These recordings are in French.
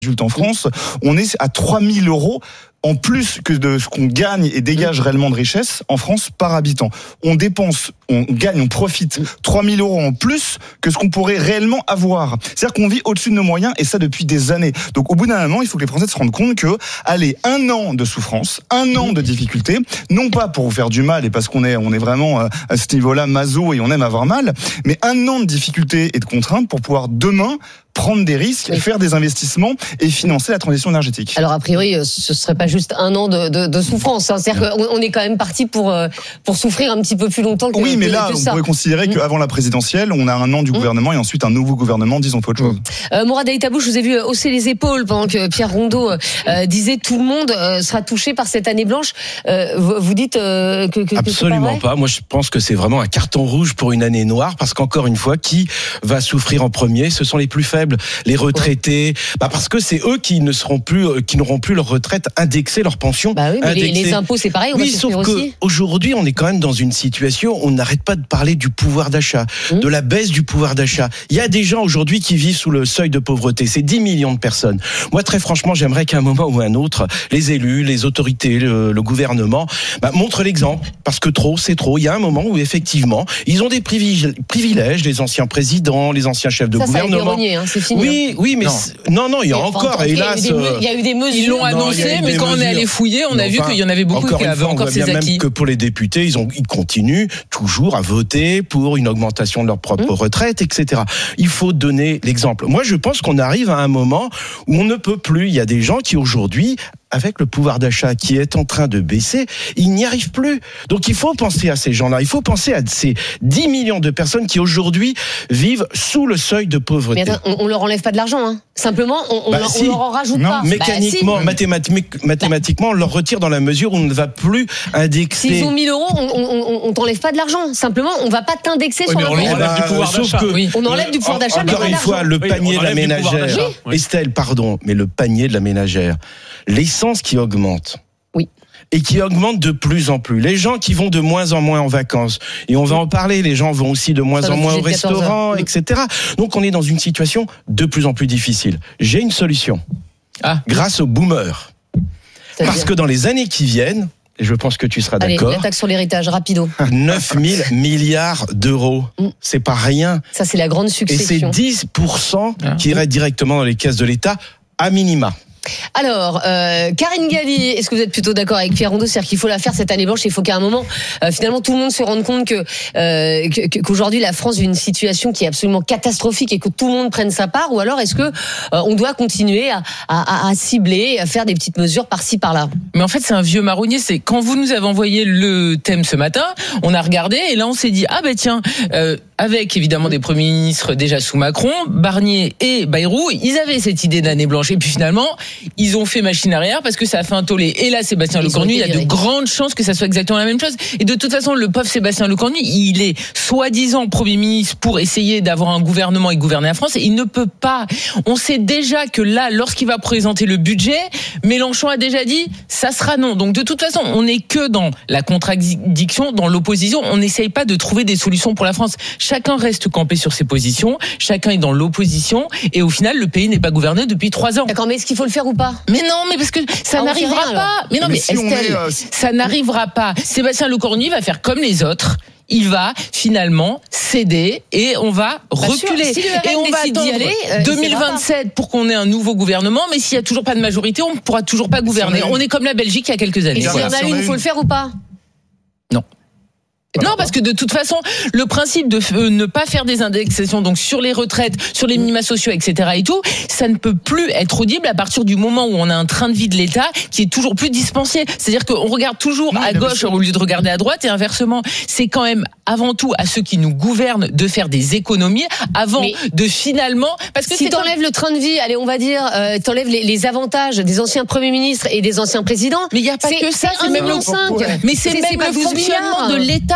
en France, on est à 3 000 € en plus que de ce qu'on gagne et dégage réellement de richesse en France par habitant. On dépense, on gagne, on profite 3 000 € en plus que ce qu'on pourrait réellement avoir. C'est-à-dire qu'on vit au-dessus de nos moyens, et ça depuis des années. Donc au bout d'un moment, il faut que les Français se rendent compte que, allez, 1 an de souffrance, 1 an de difficulté, non pas pour vous faire du mal et parce qu'on est vraiment à ce niveau-là maso et on aime avoir mal, mais 1 an de difficulté et de contraintes pour pouvoir demain prendre des risques, faire des investissements et financer la transition énergétique. Alors a priori, ce serait pas juste 1 an de souffrance. Hein. C'est-à-dire qu'on est quand même parti pour souffrir un petit peu plus longtemps que ça. Oui, mais là, on pourrait considérer qu'avant la présidentielle, on a 1 an du gouvernement et ensuite un nouveau gouvernement, disons pas autre chose. Mourad Aïtabou, je vous ai vu hausser les épaules pendant que Pierre Rondeau disait tout le monde sera touché par cette année blanche. Vous dites que absolument pas. Moi, je pense que c'est vraiment un carton rouge pour une année noire, parce qu'encore une fois, qui va souffrir en premier? Ce sont les plus faibles, les retraités, parce que c'est eux qui n'auront plus leur retraite indexée, leur pension indexée. Les impôts, c'est pareil, on va souffrir aussi. Sauf qu'aujourd'hui, on est quand même dans une situation où on n'arrête pas de parler du pouvoir d'achat, de la baisse du pouvoir d'achat. Il y a des gens aujourd'hui qui vivent sous le seuil de pauvreté. C'est 10 millions de personnes. Moi, très franchement, j'aimerais qu'à un moment ou un autre, les élus, les autorités, le gouvernement, montrent l'exemple. Parce que trop, c'est trop. Il y a un moment où, effectivement, ils ont des privilèges, les anciens présidents, les anciens chefs de gouvernement. C'est fini. Oui, mais non, il y a encore, hélas. Il y a eu des mesures. Ils l'ont annoncé, mais quand on est allé fouiller, on a vu qu'il y en avait beaucoup qui avaient encore ces acquis. Même que pour les députés, ils continuent toujours à voter pour une augmentation de leur propre retraite, etc. Il faut donner l'exemple. Moi, je pense qu'on arrive à un moment où on ne peut plus. Il y a des gens qui aujourd'hui, avec le pouvoir d'achat qui est en train de baisser, ils n'y arrivent plus. Donc il faut penser à ces gens-là. Il faut penser à ces 10 millions de personnes qui aujourd'hui vivent sous le seuil de pauvreté. Mais attends, on leur enlève pas de l'argent, hein. Simplement, on leur en rajoute pas. Mécaniquement, mathématiquement, on leur retire dans la mesure où on ne va plus indexer. S'ils ont 1 000 €, on t'enlève pas de l'argent. Simplement, on va pas t'indexer sur leur on enlève du pouvoir d'achat. On enlève du pouvoir d'achat, mais encore une fois, le panier de la ménagère. Estelle, pardon, mais le panier de la ménagère. L'essence qui augmente. Oui. Et qui augmente de plus en plus. Les gens qui vont de moins en moins en vacances, et on va en parler, les gens vont aussi de moins en moins au restaurant, etc. Donc on est dans une situation de plus en plus difficile. J'ai une solution. Grâce aux boomers. Parce que dans les années qui viennent, et je pense que tu seras d'accord. La taxe sur l'héritage, rapido. 9 000 milliards d'euros. C'est pas rien. Ça, c'est la grande succession. Et c'est 10% qui iraient directement dans les caisses de l'État, à minima. Alors, Karine Galli, est-ce que vous êtes plutôt d'accord avec Pierre Rondeau? C'est-à-dire qu'il faut la faire cette année blanche, il faut qu'à un moment, finalement, tout le monde se rende compte qu'aujourd'hui, la France vit une situation qui est absolument catastrophique et que tout le monde prenne sa part, ou alors est-ce que on doit continuer à cibler, à faire des petites mesures par-ci, par-là? Mais en fait, c'est un vieux marronnier. C'est quand vous nous avez envoyé le thème ce matin, on a regardé et là, on s'est dit, avec évidemment des premiers ministres déjà sous Macron, Barnier et Bayrou, ils avaient cette idée d'année blanche. Et puis finalement, ils ont fait machine arrière parce que ça a fait un tollé. Et là, Sébastien Lecornu, il y a de grandes chances que ça soit exactement la même chose. Et de toute façon, le pauvre Sébastien Lecornu, il est soi-disant Premier ministre pour essayer d'avoir un gouvernement et gouverner la France. Et il ne peut pas. On sait déjà que là, lorsqu'il va présenter le budget, Mélenchon a déjà dit, ça sera non. Donc de toute façon, on n'est que dans la contradiction, dans l'opposition. On n'essaye pas de trouver des solutions pour la France. Chacun reste campé sur ses positions. Chacun est dans l'opposition. Et au final, le pays n'est pas gouverné depuis 3 ans. D'accord, mais est-ce qu'il faut le faire ou pas? Mais non, mais parce que ça n'arrivera pas. Mais non, mais si Estelle, ça n'arrivera pas. Sébastien Lecornu va faire comme les autres. Il va finalement céder et on va reculer. Et on va attendre 2027 pour qu'on ait un nouveau gouvernement. Mais s'il n'y a toujours pas de majorité, on ne pourra toujours pas gouverner. On est comme la Belgique il y a quelques années. Et s'il y en a une, il faut le faire ou pas? Non. Non, parce que de toute façon, le principe de ne pas faire des indexations, donc sur les retraites, sur les minima sociaux, etc. et tout, ça ne peut plus être audible à partir du moment où on a un train de vie de l'État qui est toujours plus dispensé. C'est-à-dire qu'on regarde toujours à gauche au lieu de regarder à droite et inversement. C'est quand même avant tout à ceux qui nous gouvernent de faire des économies avant de finalement... Parce que si t'enlèves le train de vie, allez, on va dire, t'enlèves les avantages des anciens premiers ministres et des anciens présidents. Mais il n'y a pas que ça, c'est même le 1,5 million. Mais c'est même le fonctionnement de l'État.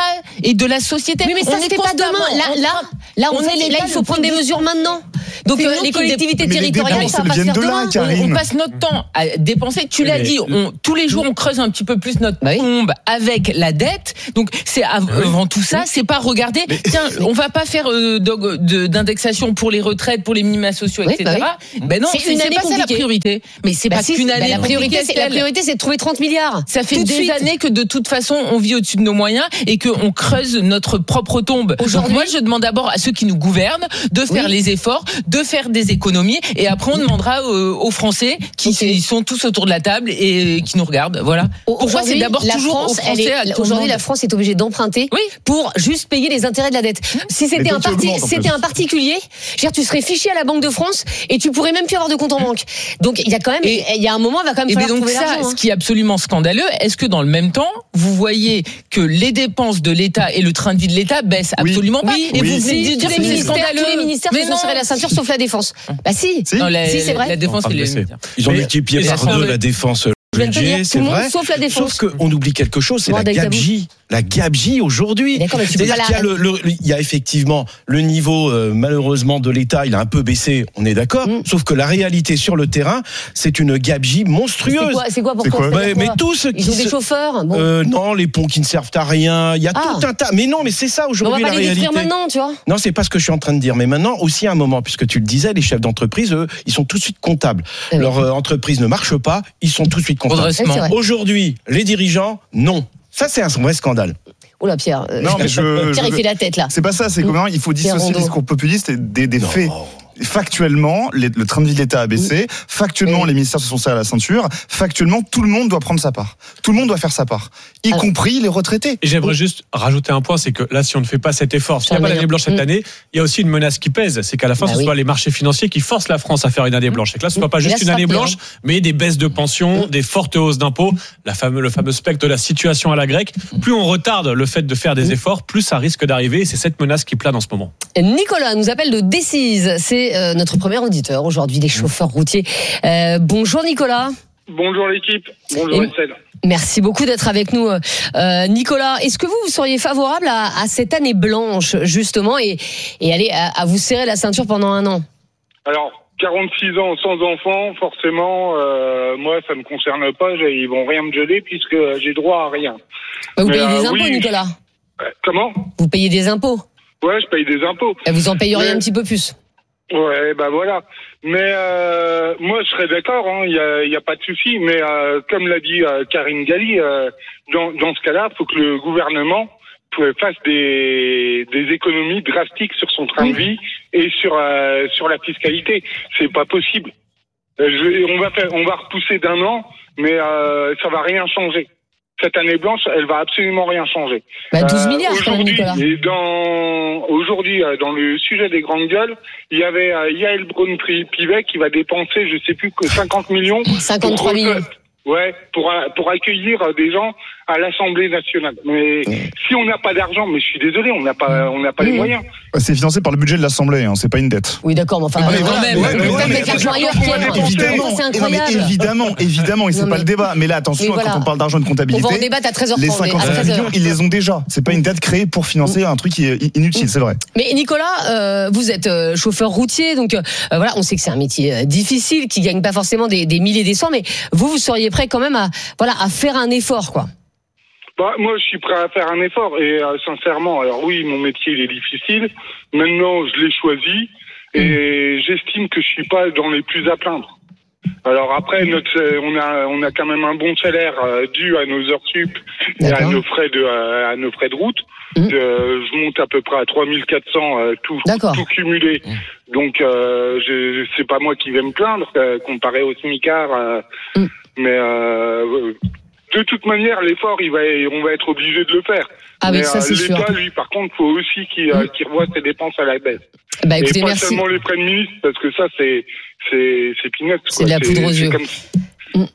et de la société. Oui, mais ça se fait pas demain. Là, il faut prendre des mesures maintenant. Donc les collectivités territoriales, ça va pas se faire demain. On passe notre temps à dépenser. Tu l'as dit, tous les jours on creuse un petit peu plus notre tombe avec la dette. Donc c'est avant tout ça, c'est pas regarder. Tiens, on va pas faire d'indexation pour les retraites, pour les minima sociaux, etc. Ben non, c'est pas ça la priorité. Mais c'est pas qu'une année. La priorité, c'est de trouver 30 milliards. Ça fait des années que de toute façon on vit au-dessus de nos moyens et qu'on creuse notre propre tombe. Donc moi je demande d'abord à ceux qui nous gouvernent de faire les efforts, de faire des économies, et après on demandera aux Français qui sont tous autour de la table et qui nous regardent. Voilà. Pour moi c'est d'abord toujours aux Français. Aujourd'hui la France est obligée d'emprunter pour juste payer les intérêts de la dette. Si c'était un particulier, tu serais fiché à la Banque de France et tu pourrais même plus avoir de compte en banque. Donc il y a un moment, il va quand même falloir trouver l'argent. Ce qui est absolument scandaleux, est-ce que dans le même temps, vous voyez que les dépenses de l'État et le train de vie de l'État baissent absolument pas? Et vous dites tous les ministères se sont serrés la ceinture sauf la défense. Bah si, c'est vrai. La défense, ils ont multiplié par 2 la défense. Budget, c'est vrai. Sauf la défense. Sauf qu'on oublie quelque chose, c'est la gabegie. La gabegie aujourd'hui. C'est-à-dire qu'il y a effectivement le niveau, malheureusement, de l'État, il a un peu baissé, on est d'accord. Sauf que la réalité sur le terrain, c'est une gabegie monstrueuse. C'est quoi pour toi? Mais tous ceux ils ont des chauffeurs. Non, les ponts qui ne servent à rien. Il y a tout un tas. Mais non, mais c'est ça aujourd'hui la réalité. On va pas les détruire maintenant, tu vois. Non, c'est pas ce que je suis en train de dire. Mais maintenant, aussi à un moment, puisque tu le disais, les chefs d'entreprise, eux, ils sont tout de suite comptables. Leur entreprise ne marche pas, ils sont tout de suite comptables. Aujourd'hui, les dirigeants, non. Ça, c'est un vrai scandale. Oula, Pierre. Non, mais Pierre, il fait la tête, là. C'est pas ça, c'est comment il faut dissocier le discours populiste et des faits. Factuellement, le train de vie de l'État a baissé. Factuellement, les ministères se sont serrés à la ceinture. Factuellement, tout le monde doit prendre sa part. Tout le monde doit faire sa part, y compris les retraités. Et j'aimerais juste rajouter un point, c'est que là, si on ne fait pas cet effort, s'il n'y a pas l'année blanche cette année, il y a aussi une menace qui pèse. C'est qu'à la fin, ce soit les marchés financiers qui forcent la France à faire une année blanche. Et que là, ce ne soit pas juste une année blanche, mais des baisses de pensions, des fortes hausses d'impôts, le fameux spectre de la situation à la grecque. Plus on retarde le fait de faire des efforts, plus ça risque d'arriver. Et c'est cette menace qui plane en ce moment. Nicolas nous appelle de Decize. C'est notre premier auditeur aujourd'hui, des chauffeurs routiers. Bonjour Nicolas. Bonjour l'équipe. Bonjour Estelle. Merci beaucoup d'être avec nous, Nicolas. Est-ce que vous seriez favorable à cette année blanche justement et aller à vous serrer la ceinture pendant un an? Alors 46 ans sans enfant, forcément, moi ça me concerne pas. Ils vont rien me geler puisque j'ai droit à rien. Vous payez des impôts, Nicolas. Comment? Vous payez des impôts. Ouais, je paye des impôts. Et vous en payeriez un petit peu plus. Ouais, voilà. Mais moi, je serais d'accord. Il y a pas de souci. Mais comme l'a dit Karine Galli, dans ce cas-là, il faut que le gouvernement fasse des économies drastiques sur son train de vie et sur la fiscalité. C'est pas possible. On va repousser d'un an, mais ça va rien changer. Cette année blanche, elle va absolument rien changer. 12 milliards, quand même, Nicolas. Aujourd'hui, dans le sujet des grandes gueules, il y avait Yael Braun-Pivet qui va dépenser, je sais plus que 50 millions. 53 millions. Ouais, pour accueillir des gens à l'Assemblée nationale. Mais si on n'a pas d'argent, mais je suis désolé, on n'a pas les moyens. C'est financé par le budget de l'Assemblée, c'est pas une dette. Oui, d'accord, mais enfin, évidemment, et c'est pas le débat. Mais là, attention, quand on parle d'argent et de comptabilité, on va en débattre à 13h30. Les 50 millions, ils les ont déjà. C'est pas une dette créée pour financer un truc qui est inutile, c'est vrai. Mais Nicolas, vous êtes chauffeur routier, donc voilà, on sait que c'est un métier difficile, qui gagne pas forcément des milliers et des cents, mais vous seriez prêt quand même à faire un effort, quoi. Moi, je suis prêt à faire un effort et sincèrement, alors oui, mon métier il est difficile. Maintenant, je l'ai choisi et j'estime que je suis pas dans les plus à plaindre. Alors après, on a quand même un bon salaire dû à nos heures sup et à nos frais de route. Je monte à peu près à 3400 tout cumulé. Donc c'est pas moi qui vais me plaindre comparé au SMICAR, mais de toute manière, l'effort, on va être obligé de le faire. Ah oui, ça c'est sûr. L'État, lui, par contre, faut aussi qu'il revoie ses dépenses à la baisse. Écoutez, et pas merci. seulement les frais de ministre, parce que ça, c'est peanuts. C'est de la poudre aux yeux.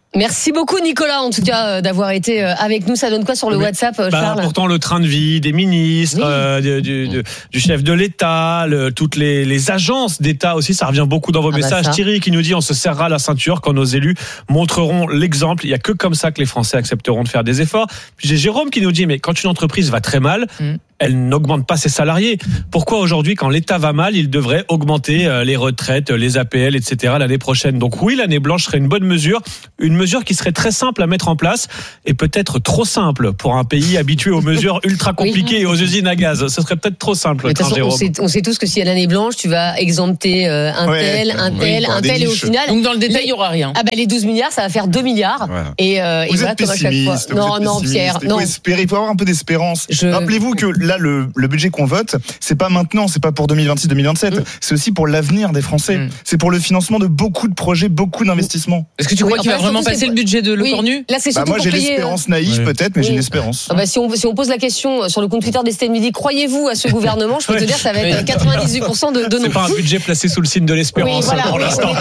Merci beaucoup Nicolas, en tout cas, d'avoir été avec nous. Ça donne quoi sur le WhatsApp, Charles ? Pourtant, le train de vie des ministres, du chef de l'État, toutes les agences d'État aussi, ça revient beaucoup dans vos messages. Thierry qui nous dit on se serrera la ceinture quand nos élus montreront l'exemple. Il n'y a que comme ça que les Français accepteront de faire des efforts. Puis j'ai Jérôme qui nous dit mais quand une entreprise va très mal, elle n'augmente pas ses salariés. Pourquoi aujourd'hui, quand l'État va mal, il devrait augmenter les retraites, les APL, etc. l'année prochaine ? Donc oui, l'année blanche serait une bonne mesure, une mesure qui serait très simple à mettre en place et peut-être trop simple pour un pays habitué aux mesures ultra compliquées et aux usines à gaz. Ce serait peut-être trop simple. De toute façon, on sait tous que s'il y a l'année blanche, tu vas exempter un tel, et au final. Donc dans le détail, il n'y aura rien. Les 12 milliards, ça va faire 2 milliards. Voilà. Et vous voilà, êtes pessimiste. Non, Pierre. Il faut espérer, il faut avoir un peu d'espérance. Rappelez-vous que là, le budget qu'on vote, c'est pas maintenant, c'est pas pour 2026-2027, c'est aussi pour l'avenir des Français. C'est pour le financement de beaucoup de projets, beaucoup d'investissements. Est-ce que tu crois qu'il va vraiment passer le budget de Le Cornu ? Là, c'est surtout moi, j'ai l'espérance naïve peut-être, mais j'ai l'espérance. Si on pose la question sur le compte Twitter d'Estelle Midi, croyez-vous à ce gouvernement ? Je peux te dire, ça va être 98% de non. C'est pas un budget placé sous le signe de l'espérance pour l'instant.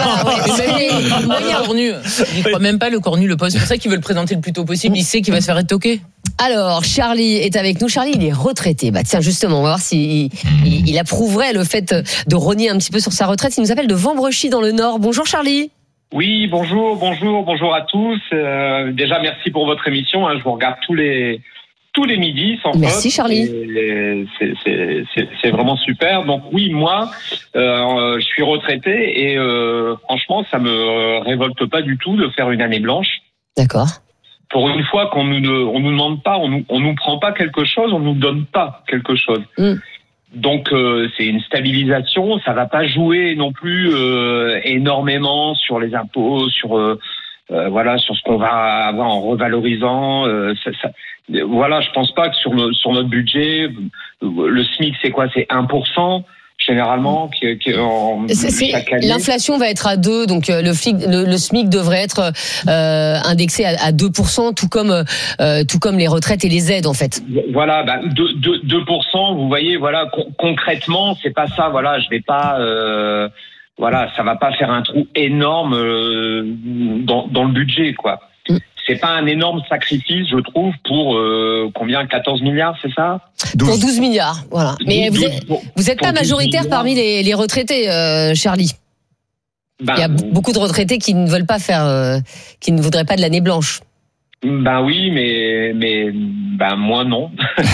Il croit même pas Le Cornu le poste. C'est pour ça qu'ils veulent le présenter le plus tôt possible. Il sait qu'il va se faire étoquer. Alors, Charlie est avec nous. Charlie, il est retraité. Tiens, justement, on va voir s'il approuverait le fait de rogner un petit peu sur sa retraite. Il nous appelle de Vambrechy dans le Nord. Bonjour Charlie. Oui, bonjour à tous. Déjà, merci pour votre émission. Je vous regarde tous les midis sans faute. Merci Charlie. C'est vraiment super. Donc oui, moi, je suis retraité et franchement, ça me révolte pas du tout de faire une année blanche. D'accord. Pour une fois qu'on nous demande pas, on nous prend pas quelque chose, on nous donne pas quelque chose. Donc c'est une stabilisation, ça va pas jouer non plus énormément sur les impôts, sur ce qu'on va avoir en revalorisant. Voilà, je pense pas que sur notre budget, le SMIC c'est quoi ? C'est 1%. Généralement, chaque année. L'inflation va être à 2, donc le SMIC devrait être indexé à 2%, tout comme les retraites et les aides en fait. Voilà, 2%. Vous voyez, voilà, concrètement, c'est pas ça. Voilà, je vais pas. Ça va pas faire un trou énorme dans le budget, quoi. C'est pas un énorme sacrifice, je trouve, pour combien ? 14 milliards, c'est ça ? 12. Pour 12 milliards, voilà. Mais vous êtes pas majoritaire parmi les retraités, Charlie. Il y a beaucoup de retraités qui ne veulent pas qui ne voudraient pas de l'année blanche. Oui, mais moi non.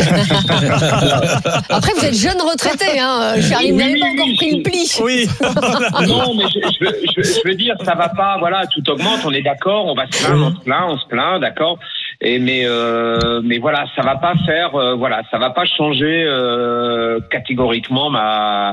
Après, vous êtes jeune retraité, Charlie, vous n'avez pas encore pris le pli. Oui. Non, mais je veux dire, ça va pas. Voilà, tout augmente. On est d'accord. On va se plaindre, on se plaint, d'accord. Mais voilà, ça va pas faire. Ça va pas changer catégoriquement ma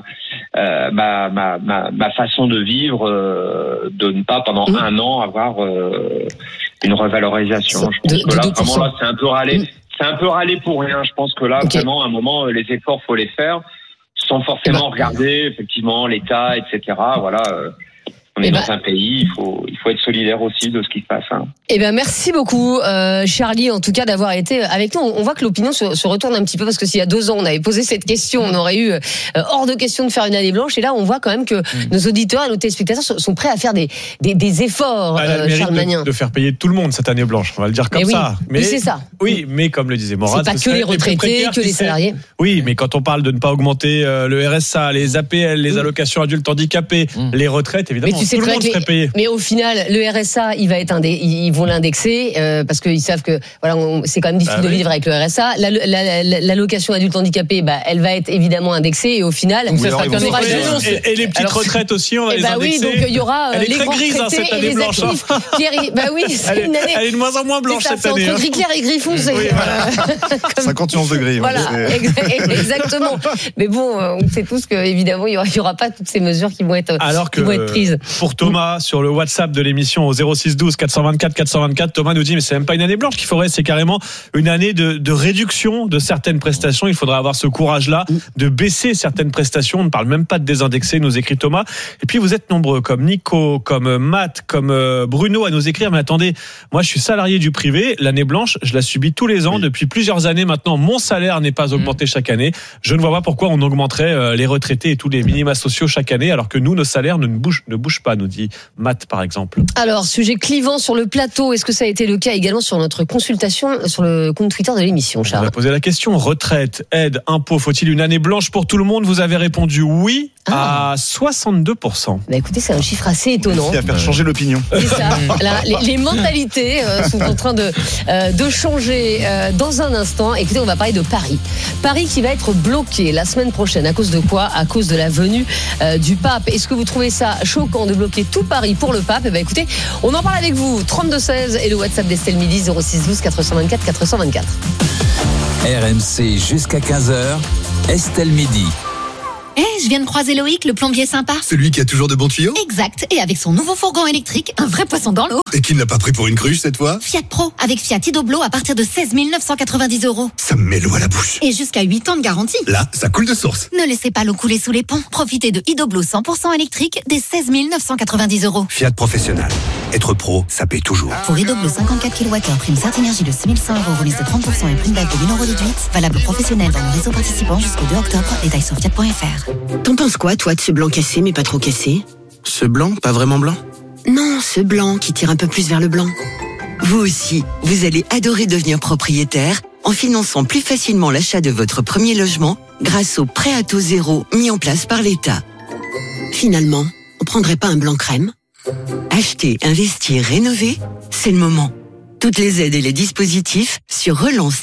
façon de vivre, de ne pas pendant un an avoir une revalorisation. Je pense que là, vraiment, là, c'est un peu râler. C'est un peu râler pour rien. Je pense que là, vraiment, à un moment, les efforts, faut les faire, sans forcément regarder, effectivement, l'État, etc. Voilà. On est dans un pays, il faut être solidaire aussi de ce qui se passe. Merci beaucoup, Charlie, en tout cas, d'avoir été avec nous. On voit que l'opinion se retourne un petit peu parce que s'il y a 2 ans, on avait posé cette question, on aurait eu hors de question de faire une année blanche. Et là, on voit quand même que nos auditeurs et nos téléspectateurs sont prêts à faire des efforts. Elle a le mérite de faire payer tout le monde cette année blanche. On va le dire comme ça. Mais c'est ça. Oui, mais comme le disait Morad, c'est pas que les retraités, que les salariés. Oui, mais quand on parle de ne pas augmenter le RSA, les APL, les allocations adultes handicapés, les retraites, évidemment. Tout le monde serait payé. Mais au final, le RSA, il va être ils vont l'indexer parce qu'ils savent que c'est quand même difficile de vivre avec le RSA. L'allocation adulte handicapé, elle va être évidemment indexée et au final, donc ça sera qu'un et les petites retraites aussi, on va les indexer. Oui, donc il y y aura les grands retraités et les actifs. C'est une année. Elle est de moins en moins blanche cette année. Entre Griclair et Griffon, c'est 51 degrés. Voilà, exactement. Mais bon, on sait tous qu'évidemment, il n'y aura pas toutes ces mesures qui vont être prises. Pour Thomas, sur le WhatsApp de l'émission au 06 12 424 424, Thomas nous dit mais c'est même pas une année blanche qu'il faudrait, c'est carrément une année de réduction de certaines prestations. Il faudra avoir ce courage-là de baisser certaines prestations. On ne parle même pas de désindexer, nous écrit Thomas. Et puis vous êtes nombreux, comme Nico, comme Matt, comme Bruno, à nous écrire. Mais attendez, moi je suis salarié du privé. L'année blanche, je la subis tous les ans depuis plusieurs années maintenant. Mon salaire n'est pas augmenté chaque année. Je ne vois pas pourquoi on augmenterait les retraités et tous les minima sociaux chaque année, alors que nous, nos salaires ne bougent pas, nous dit Matt par exemple. Alors, sujet clivant sur le plateau, est-ce que ça a été le cas également sur notre consultation sur le compte Twitter de l'émission, Charles? On va poser la question, retraite, aide, impôt, faut-il une année blanche pour tout le monde? Vous avez répondu oui à 62%. Bah écoutez, c'est un chiffre assez étonnant. Qui va faire changer l'opinion. C'est ça. Là, les mentalités sont en train de changer dans un instant. Écoutez, on va parler de Paris. Paris qui va être bloqué la semaine prochaine. À cause de quoi? À cause de la venue du pape. Est-ce que vous trouvez ça choquant de bloquer tout Paris pour le pape? Eh ben écoutez, on en parle avec vous. 32-16 et le WhatsApp d'Estelle Midi 06 12 424 424. RMC jusqu'à 15h. Estelle Midi. Je viens de croiser Loïc, le plombier sympa. Celui qui a toujours de bons tuyaux? Exact, et avec son nouveau fourgon électrique, un vrai poisson dans l'eau. Et qui ne l'a pas pris pour une cruche cette fois? Fiat Pro, avec Fiat Idoblo à partir de 16 990 €. Ça me met l'eau à la bouche. Et jusqu'à 8 ans de garantie. Là, ça coule de source. Ne laissez pas l'eau couler sous les ponts. Profitez de Idoblo 100% électrique dès 16 990 €. Fiat Professionnel. Être pro, ça paie toujours. Pour Idoblo 54 kWh, prime Certes Énergie de 6 100 €, remise de 30% et prime d'aide de 1 € déduite. Valable professionnel dans le réseau participant jusqu'au 2 octobre. Détails sur fiat.fr. T'en penses quoi, toi, de ce blanc cassé mais pas trop cassé? Ce blanc, pas vraiment blanc? Non, ce blanc qui tire un peu plus vers le blanc. Vous aussi, vous allez adorer devenir propriétaire en finançant plus facilement l'achat de votre premier logement grâce au prêt à taux zéro mis en place par l'État. Finalement, on prendrait pas un blanc crème? Acheter, investir, rénover, c'est le moment. Toutes les aides et les dispositifs sur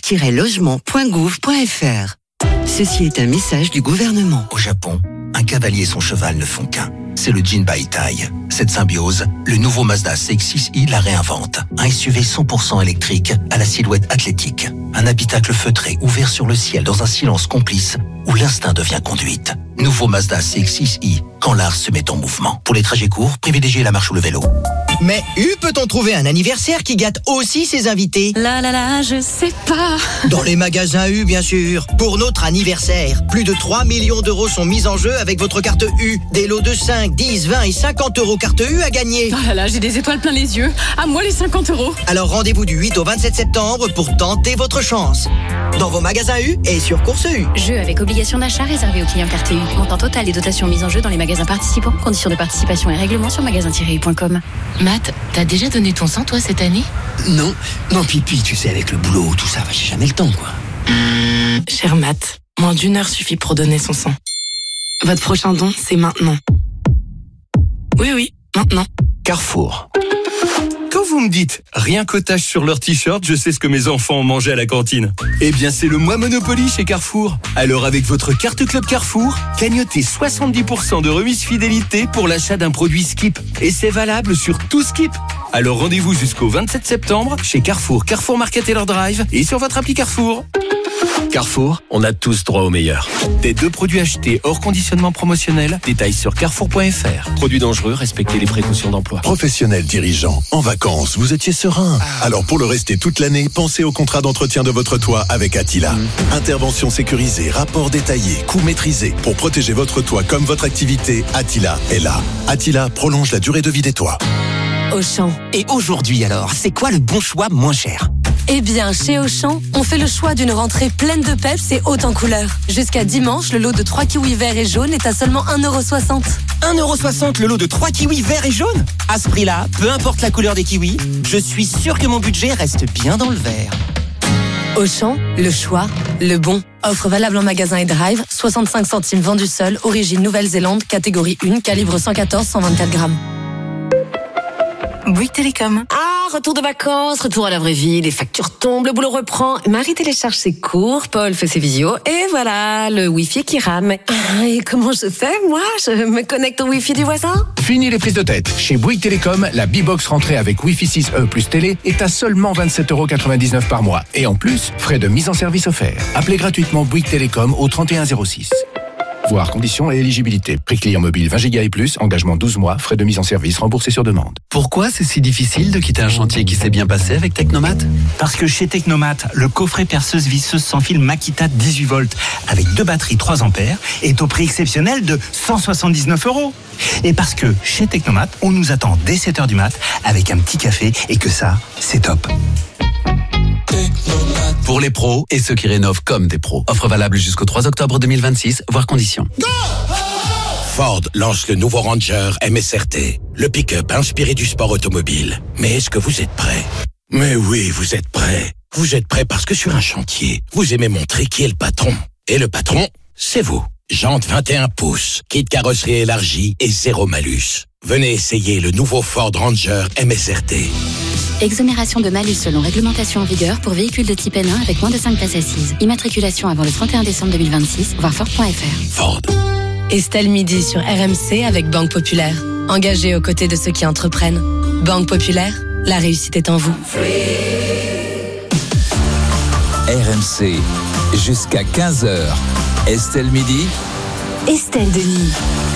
relance-logement.gouv.fr. Ceci est un message du gouvernement. Au Japon, un cavalier et son cheval ne font qu'un. C'est le Jinbaitai. Cette symbiose, le nouveau Mazda CX-6i la réinvente. Un SUV 100% électrique à la silhouette athlétique. Un habitacle feutré ouvert sur le ciel dans un silence complice où l'instinct devient conduite. Nouveau Mazda CX-6i, quand l'art se met en mouvement. Pour les trajets courts, privilégiez la marche ou le vélo. Mais peut-on trouver un anniversaire qui gâte aussi ses invités? Je sais pas. Dans les magasins U, bien sûr. Pour notre anniversaire, plus de 3 millions d'euros sont mis en jeu avec votre carte U. Des lots de 5, 10, 20 et 50 € carte U à gagner. J'ai des étoiles plein les yeux. À moi les 50 €. Alors rendez-vous du 8 au 27 septembre pour tenter votre chance. Dans vos magasins U et sur Course U. Jeu avec obligation d'achat réservé aux clients carte U. Montant total et dotations mises en jeu dans les magasins participants. Conditions de participation et règlements sur magasin-u.com. Matt, t'as déjà donné ton sang, toi, cette année? Non, Pipi, tu sais, avec le boulot, tout ça, j'ai jamais le temps, quoi. Cher Matt, moins d'1 heure suffit pour donner son sang. Votre prochain don, c'est maintenant. Oui, maintenant. Carrefour. Quand vous me dites rien qu'au tache sur leur t-shirt, je sais ce que mes enfants ont mangé à la cantine. Eh bien, c'est le mois Monopoly chez Carrefour. Alors, avec votre carte Club Carrefour, gagnotez 70% de remise fidélité pour l'achat d'un produit Skip. Et c'est valable sur tout Skip. Alors, rendez-vous jusqu'au 27 septembre chez Carrefour, Carrefour Market et leur Drive et sur votre appli Carrefour. Carrefour, on a tous droit au meilleur. Des 2 produits achetés hors conditionnement promotionnel, détails sur carrefour.fr. Produits dangereux, respectez les précautions d'emploi. Professionnel dirigeant, en vacances, vous étiez serein. Alors pour le rester toute l'année, pensez au contrat d'entretien de votre toit avec Attila. Intervention sécurisée, rapport détaillé, coût maîtrisé. Pour protéger votre toit comme votre activité, Attila est là. Attila prolonge la durée de vie des toits. Auchan. Et aujourd'hui alors, c'est quoi le bon choix moins cher? Eh bien, chez Auchan, on fait le choix d'une rentrée pleine de peps et haute en couleurs. Jusqu'à dimanche, le lot de 3 kiwis verts et jaunes est à seulement 1,60 €. 1,60 € le lot de 3 kiwis verts et jaunes? À ce prix-là, peu importe la couleur des kiwis, je suis sûr que mon budget reste bien dans le vert. Auchan, le choix, le bon. Offre valable en magasin et drive, 65 centimes vendu seul, origine Nouvelle-Zélande, catégorie 1, calibre 114-124 grammes. Bouygues Télécom. Retour de vacances, retour à la vraie vie, les factures tombent, le boulot reprend. Marie télécharge ses cours, Paul fait ses visios, et voilà, le Wi-Fi qui rame. Et comment je fais, moi? Je me connecte au Wi-Fi du voisin? Fini les prises de tête. Chez Bouygues Télécom, la B-Box rentrée avec Wi-Fi 6E plus télé est à seulement 27,99 € par mois. Et en plus, frais de mise en service offerts. Appelez gratuitement Bouygues Télécom au 3106. Voir conditions et éligibilité. Prix client mobile 20 Go et plus, engagement 12 mois, frais de mise en service remboursés sur demande. Pourquoi c'est si difficile de quitter un chantier qui s'est bien passé avec Technomat? Parce que chez Technomat, le coffret perceuse visseuse sans fil Makita 18 volts avec 2 batteries 3 ampères est au prix exceptionnel de 179 €. Et parce que chez Technomat, on nous attend dès 7h du mat avec un petit café et que ça, c'est top. Pour les pros et ceux qui rénovent comme des pros. Offre valable jusqu'au 3 octobre 2026, voire conditions. Ford lance le nouveau Ranger MSRT, le pick-up inspiré du sport automobile. Mais est-ce que vous êtes prêts? Mais oui, vous êtes prêts. Vous êtes prêts parce que sur un chantier, vous aimez montrer qui est le patron. Et le patron, c'est vous. Jantes 21 pouces, kit carrosserie élargie et zéro malus. Venez essayer le nouveau Ford Ranger MSRT. Exonération de malus selon réglementation en vigueur pour véhicules de type N1 avec moins de 5 places assises. Immatriculation avant le 31 décembre 2026, voir Ford.fr. Ford. Estelle Midi sur RMC avec Banque Populaire. Engagée aux côtés de ceux qui entreprennent. Banque Populaire, la réussite est en vous. RMC, jusqu'à 15h. Estelle Midi. Estelle Denis.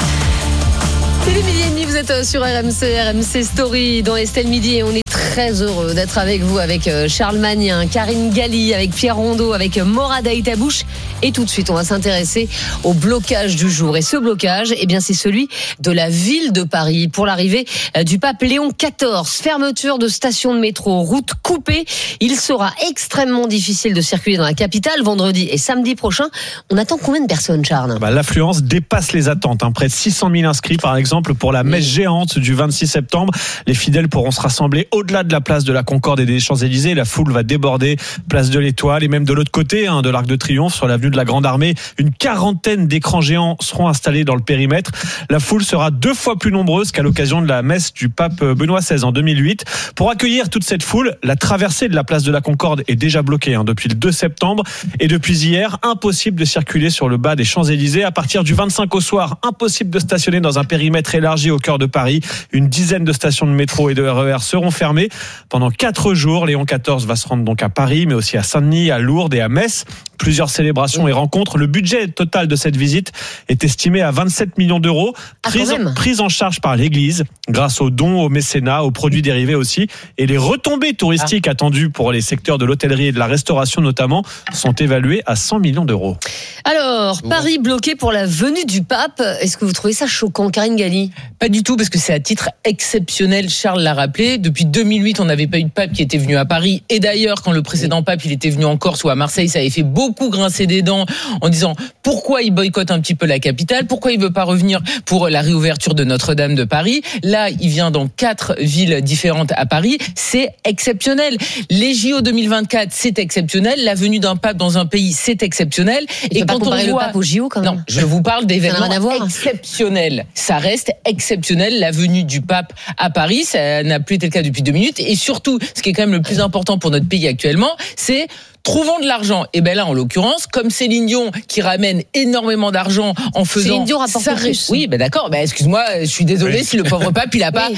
C'est les 12h30, vous êtes sur RMC Story dans Estelle Midi et on est très heureux d'être avec vous, avec Charles Magnin, Karine Galli, avec Pierre Rondeau, avec Morad Aïtabouche. Et tout de suite, on va s'intéresser au blocage du jour. Et ce blocage, eh bien, c'est celui de la ville de Paris pour l'arrivée du pape Léon XIV. Fermeture de stations de métro, routes coupées. Il sera extrêmement difficile de circuler dans la capitale vendredi et samedi prochain. On attend combien de personnes, Charles ? L'affluence dépasse les attentes. Près de 600 000 inscrits, par exemple, pour la messe géante du 26 septembre. Les fidèles pourront se rassembler au-delà de la place de la Concorde et des Champs-Élysées. La foule va déborder place de l'Étoile et même de l'autre côté de l'Arc de Triomphe sur l'avenue de la Grande Armée. Une quarantaine d'écrans géants seront installés dans le périmètre. La foule sera 2 fois plus nombreuse qu'à l'occasion de la messe du pape Benoît XVI en 2008. Pour accueillir toute cette foule, la traversée de la place de la Concorde est déjà bloquée depuis le 2 septembre. Et depuis hier, impossible de circuler sur le bas des Champs-Élysées. À partir du 25 au soir, impossible de stationner dans un périmètre élargi au cœur de Paris. Une dizaine de stations de métro et de RER seront fermées. Pendant 4 jours, Léon XIV va se rendre donc à Paris, mais aussi à Saint-Denis, à Lourdes et à Metz. Plusieurs célébrations et rencontres. Le budget total de cette visite est estimé à 27 millions d'euros, prise en charge par l'Église, grâce aux dons, au mécénat, aux produits dérivés aussi. Et les retombées touristiques attendues pour les secteurs de l'hôtellerie et de la restauration notamment sont évaluées à 100 millions d'euros. Alors, Paris bloqué pour la venue du pape. Est-ce que vous trouvez ça choquant, Karine Galli ? Pas du tout, parce que c'est à titre exceptionnel, Charles l'a rappelé. Depuis 2008, on n'avait pas eu de pape qui était venu à Paris. Et d'ailleurs, quand le précédent pape il était venu en Corse ou à Marseille, ça avait fait beaucoup grincer des dents en disant pourquoi il boycotte un petit peu la capitale, pourquoi il veut pas revenir pour la réouverture de Notre-Dame de Paris. Là, il vient dans 4 villes différentes à Paris. C'est exceptionnel. Les JO 2024, c'est exceptionnel. La venue d'un pape dans un pays, c'est exceptionnel. Et quand on voit le pape aux JO, quand même. Non, je vous parle d'événements exceptionnels. Ça reste exceptionnel. La venue du pape à Paris, ça n'a plus été le cas depuis 2 minutes. Et surtout, ce qui est quand même le plus important pour notre pays actuellement, c'est trouvons de l'argent. Et ben là, en l'occurrence, comme Céline Dion qui ramène énormément d'argent en faisant... Céline Dion rapporte plus. Oui, ben d'accord. Ben excuse-moi, je suis désolé si le pauvre pape, il a pas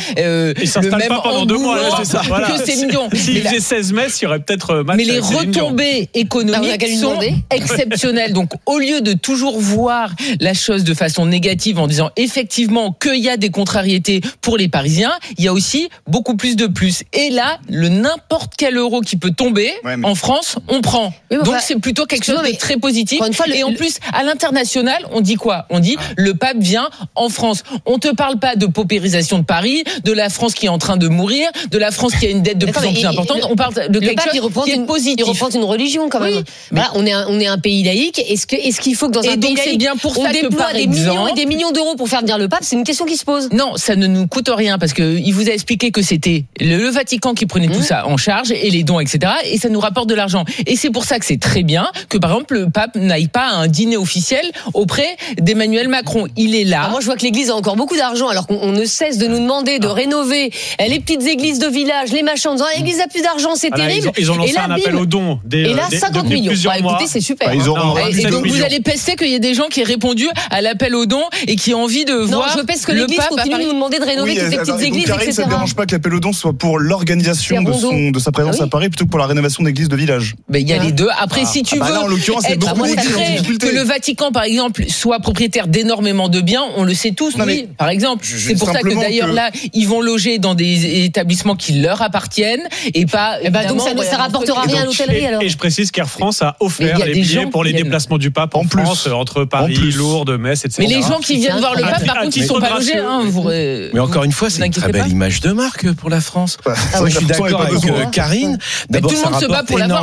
le même pas pendant 2 mois, c'est ça. Voilà. Que Céline Dion. S'il faisait 16 messes, il y aurait peut-être match. Mais les retombées économiques sont exceptionnelles. Donc, au lieu de toujours voir la chose de façon négative en disant effectivement qu'il y a des contrariétés pour les Parisiens, il y a aussi beaucoup plus de plus. Et là, le n'importe quel euro qui peut tomber en France, on prend. Oui, donc c'est plutôt quelque chose de très positif. Et en plus, à l'international, on dit quoi ? On dit le pape vient en France. On te parle pas de paupérisation de Paris, de la France qui est en train de mourir, de la France qui a une dette de plus en plus importante. On parle de quelque chose qui est positif. Il reprend une religion quand même. Oui, voilà, on est un pays laïque. Est-ce qu'il faut que dans un pays laïque, bien pour on ça déploie des millions et des millions d'euros pour faire venir le pape ? C'est une question qui se pose. Non, ça ne nous coûte rien parce que il vous a expliqué que c'était le Vatican qui prenait tout ça en charge et les dons, etc. Et ça nous rapporte de l'argent. Et c'est pour ça que c'est très bien que, par exemple, le pape n'aille pas à un dîner officiel auprès d'Emmanuel Macron. Il est là. Moi, je vois que l'Église a encore beaucoup d'argent, alors qu'on ne cesse de nous demander de rénover les petites églises de village, les machins, en disant l'Église a plus d'argent, c'est terrible. Ils ont lancé un appel aux dons. Et là, 50 millions. Écoutez, c'est super. Et donc, vous allez pester qu'il y ait des gens qui aient répondu à l'appel aux dons et qui ont envie de voir. Non, je peste que l'Église continue de nous demander de rénover toutes les petites églises, etc. Ça ne dérange pas que l'appel aux dons soit pour l'organisation de sa présence à Paris plutôt que pour la rénovation d'églises de village. Mais il y a les deux. Après, si tu veux en l'occurrence, que le Vatican, par exemple, soit propriétaire d'énormément de biens, on le sait tous, oui, par exemple. C'est pour ça que d'ailleurs, là, ils vont loger dans des établissements qui leur appartiennent et pas... donc ça rapportera rien à l'hôtellerie, alors. Et je précise qu'Air France a offert les billets pour les déplacements du pape en France, entre Paris, Lourdes, Metz, etc. Mais les gens qui viennent voir le pape, par contre, ils sont pas logés. Mais encore une fois, c'est une très belle image de marque pour la France. Moi, je suis d'accord avec Karine. D'abord, ça rapporte énormément d'argent.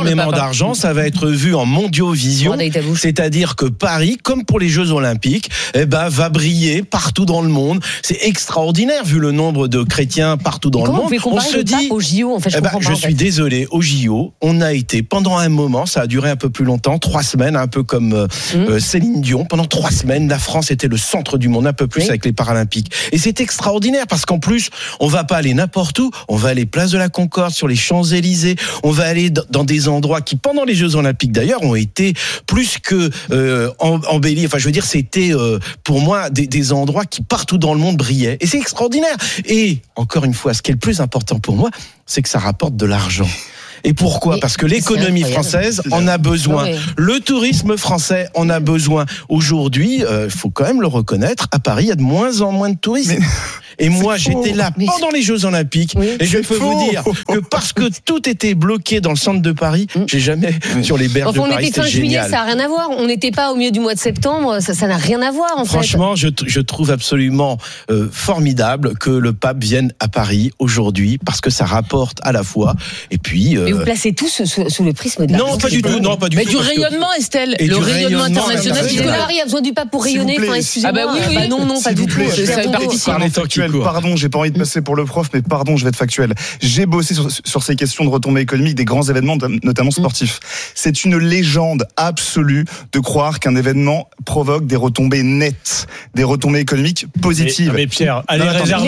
l'argent, ça va être vu en mondiovision, c'est-à-dire que Paris, comme pour les Jeux Olympiques, va briller partout dans le monde. C'est extraordinaire vu le nombre de chrétiens partout dans le monde. On se dit au JO, en fait, je suis désolé, au JO, on a été pendant un moment, ça a duré un peu plus longtemps, 3 semaines, un peu comme Céline Dion. Pendant 3 semaines, la France était le centre du monde, un peu plus avec les Paralympiques. Et c'est extraordinaire parce qu'en plus, on va pas aller n'importe où, on va aller place de la Concorde, sur les Champs-Élysées, on va aller dans des endroits qui, pendant les Jeux Olympiques d'ailleurs, ont été plus que embellis. Enfin, je veux dire, c'était pour moi des endroits qui partout dans le monde brillaient. Et c'est extraordinaire. Et encore une fois, ce qui est le plus important pour moi, c'est que ça rapporte de l'argent. Et pourquoi ? Parce que l'économie française en a besoin. Le tourisme français en a besoin. Aujourd'hui, il faut quand même le reconnaître, à Paris, il y a de moins en moins de tourisme. Et moi, j'étais là pendant les Jeux Olympiques. Et je peux vous dire que parce que tout était bloqué dans le centre de Paris, j'ai jamais sur les berges de Paris. On était fin juillet, ça n'a rien à voir. On n'était pas au milieu du mois de septembre, ça n'a rien à voir en fait. Franchement, je trouve absolument formidable que le pape vienne à Paris aujourd'hui parce que ça rapporte à la fois. Et puis. Mais vous placez tout sous le prisme de l'argent. Non, pas du tout. Non, pas du tout. Mais du rayonnement, Estelle. Le rayonnement international. Parce que Paris a besoin du pape pour rayonner. Excusez-moi. Ah bah oui. Non, pas du tout. Ça participe. Pardon, j'ai pas envie de passer pour le prof, mais pardon, je vais être factuel. J'ai bossé sur ces questions de retombées économiques des grands événements, notamment sportifs. C'est une légende absolue de croire qu'un événement provoque des retombées nettes, des retombées économiques positives. Mais Pierre, allez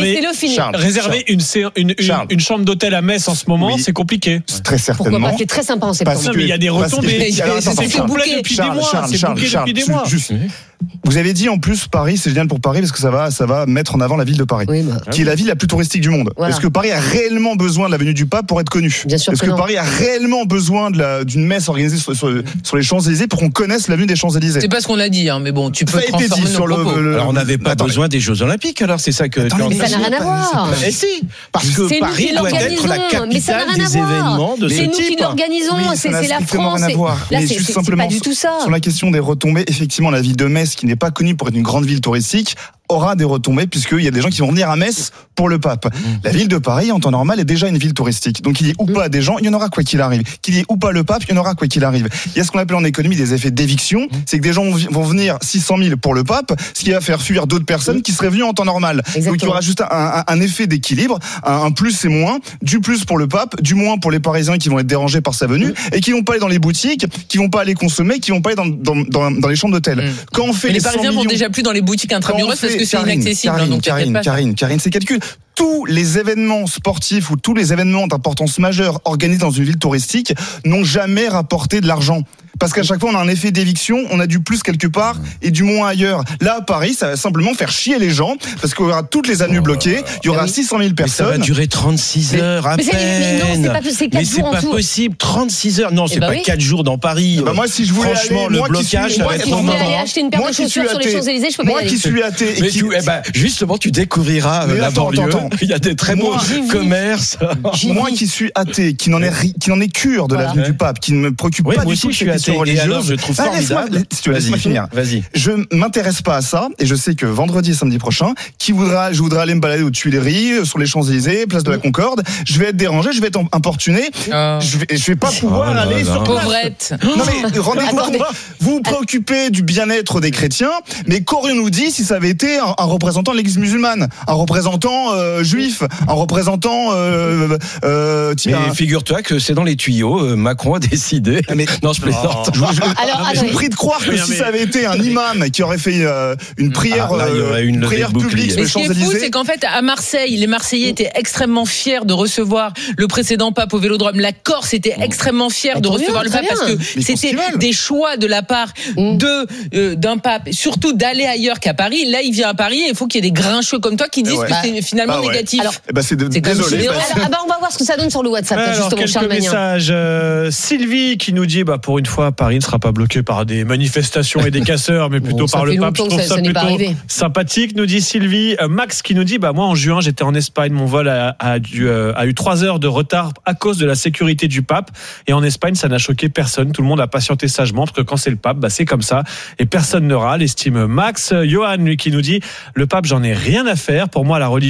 réserver une chambre d'hôtel à Metz en ce moment, c'est compliqué. Très certainement. Pourquoi pas ? C'est très sympa en septembre. Mais il y a des retombées. C'est bouclé depuis des mois. Juste. Vous avez dit en plus Paris, c'est génial pour Paris parce que ça va mettre en avant la ville de Paris, qui est la ville la plus touristique du monde. Est-ce que Paris a réellement besoin de la venue du pape pour être connu ? Bien sûr. Est-ce que Paris a réellement besoin d'une messe organisée sur les Champs-Élysées pour qu'on connaisse l'avenue des Champs-Élysées ? C'est pas ce qu'on a dit, mais bon, tu peux transformer nos propos. Alors on n'avait pas besoin des Jeux Olympiques, alors c'est ça que. Mais ça n'a rien à voir. Et si, parce que Paris doit être la capitale des événements de ce type. C'est nous qui l'organisons, c'est la France. Là, c'est pas du tout ça. Sur la question des retombées, effectivement, la ville de Metz, qui n'est pas connue pour être une grande ville touristique, aura des retombées puisqu'il y a des gens qui vont venir à Metz pour le pape. La ville de Paris, en temps normal, est déjà une ville touristique. Donc il y ait ou pas des gens, il y en aura quoi qu'il arrive. Qu'il y ait ou pas le pape, il y en aura quoi qu'il arrive. Il y a ce qu'on appelle en économie des effets d'éviction. C'est que des gens vont venir 600 000 pour le pape, ce qui va faire fuir d'autres personnes qui seraient venues en temps normal. Exactement. Donc il y aura juste un effet d'équilibre, un plus et moins, du plus pour le pape, du moins pour les Parisiens qui vont être dérangés par sa venue et qui vont pas aller dans les boutiques, qui vont pas aller consommer, qui vont pas aller dans les chambres d'hôtel. Quand on fait les Parisiens vont déjà plus dans les boutiques intramuros parce que c'est inaccessible. Karine, c'est calcul. Tous les événements sportifs ou tous les événements d'importance majeure organisés dans une ville touristique n'ont jamais rapporté de l'argent. Parce qu'à chaque fois, on a un effet d'éviction, on a du plus quelque part et du moins ailleurs. Là, à Paris, ça va simplement faire chier les gens, parce qu'il y aura toutes les avenues bloquées, il y aura 600 000 personnes. Mais ça va durer 36 heures à peine. Mais non, c'est 4 jours en tout. Mais c'est pas possible, 36 heures. Non, c'est pas 4 jours dans Paris. Moi, si je voulais franchement, le blocage, ça va être moment. Acheter une paire de chaussures sur les Champs-Élysées, je peux pas y aller. Moi qui suis athée. Justement, tu découvriras la banlieue. Il y a des très beaux commerces. Moi qui suis athée, qui n'en est cure de l'avenue du pape, qui ne me préoccupe pas du tout de ces questions religieuses. Laisse-moi finir. Vas-y. Je m'intéresse pas à ça et je sais que vendredi et samedi prochain, je voudrais aller me balader aux Tuileries, sur les Champs-Élysées, place de la Concorde. Je vais être dérangé, je vais être importuné. Je vais pas pouvoir aller sur place. Pauvrette. Non mais rendez-vous compte, vous vous préoccupez du bien-être des chrétiens, mais qu'aurions-nous dit si ça avait été un représentant de l'Église musulmane, un représentant juif, un représentant mais figure-toi que c'est dans les tuyaux. Macron a décidé. Non, je plaisante. Je vous prie de croire que si ça avait été un imam qui aurait fait une prière, prière publique sur les Champs-Élysées. Ce qui est fou, c'est qu'en fait, à Marseille, les Marseillais étaient extrêmement fiers de recevoir le précédent pape au Vélodrome. La Corse était extrêmement fière de recevoir le pape parce que c'était des choix de la part d'un pape, surtout d'aller ailleurs qu'à Paris. Là, il vient à Paris et il faut qu'il y ait des grincheux comme toi qui disent que c'est finalement négatif. Désolé. On va voir ce que ça donne sur le WhatsApp. Alors, quelques messages. Sylvie qui nous dit, pour une fois, Paris ne sera pas bloqué par des manifestations et des casseurs, mais plutôt par le pape. Je trouve ça plutôt sympathique, nous dit Sylvie. Max qui nous dit, moi en juin, j'étais en Espagne, mon vol a eu 3 heures de retard à cause de la sécurité du pape. Et en Espagne, ça n'a choqué personne. Tout le monde a patienté sagement, parce que quand c'est le pape, c'est comme ça. Et personne ne râle, estime Max. Johan, lui, qui nous dit, le pape, j'en ai rien à faire. Pour moi, la religion occupe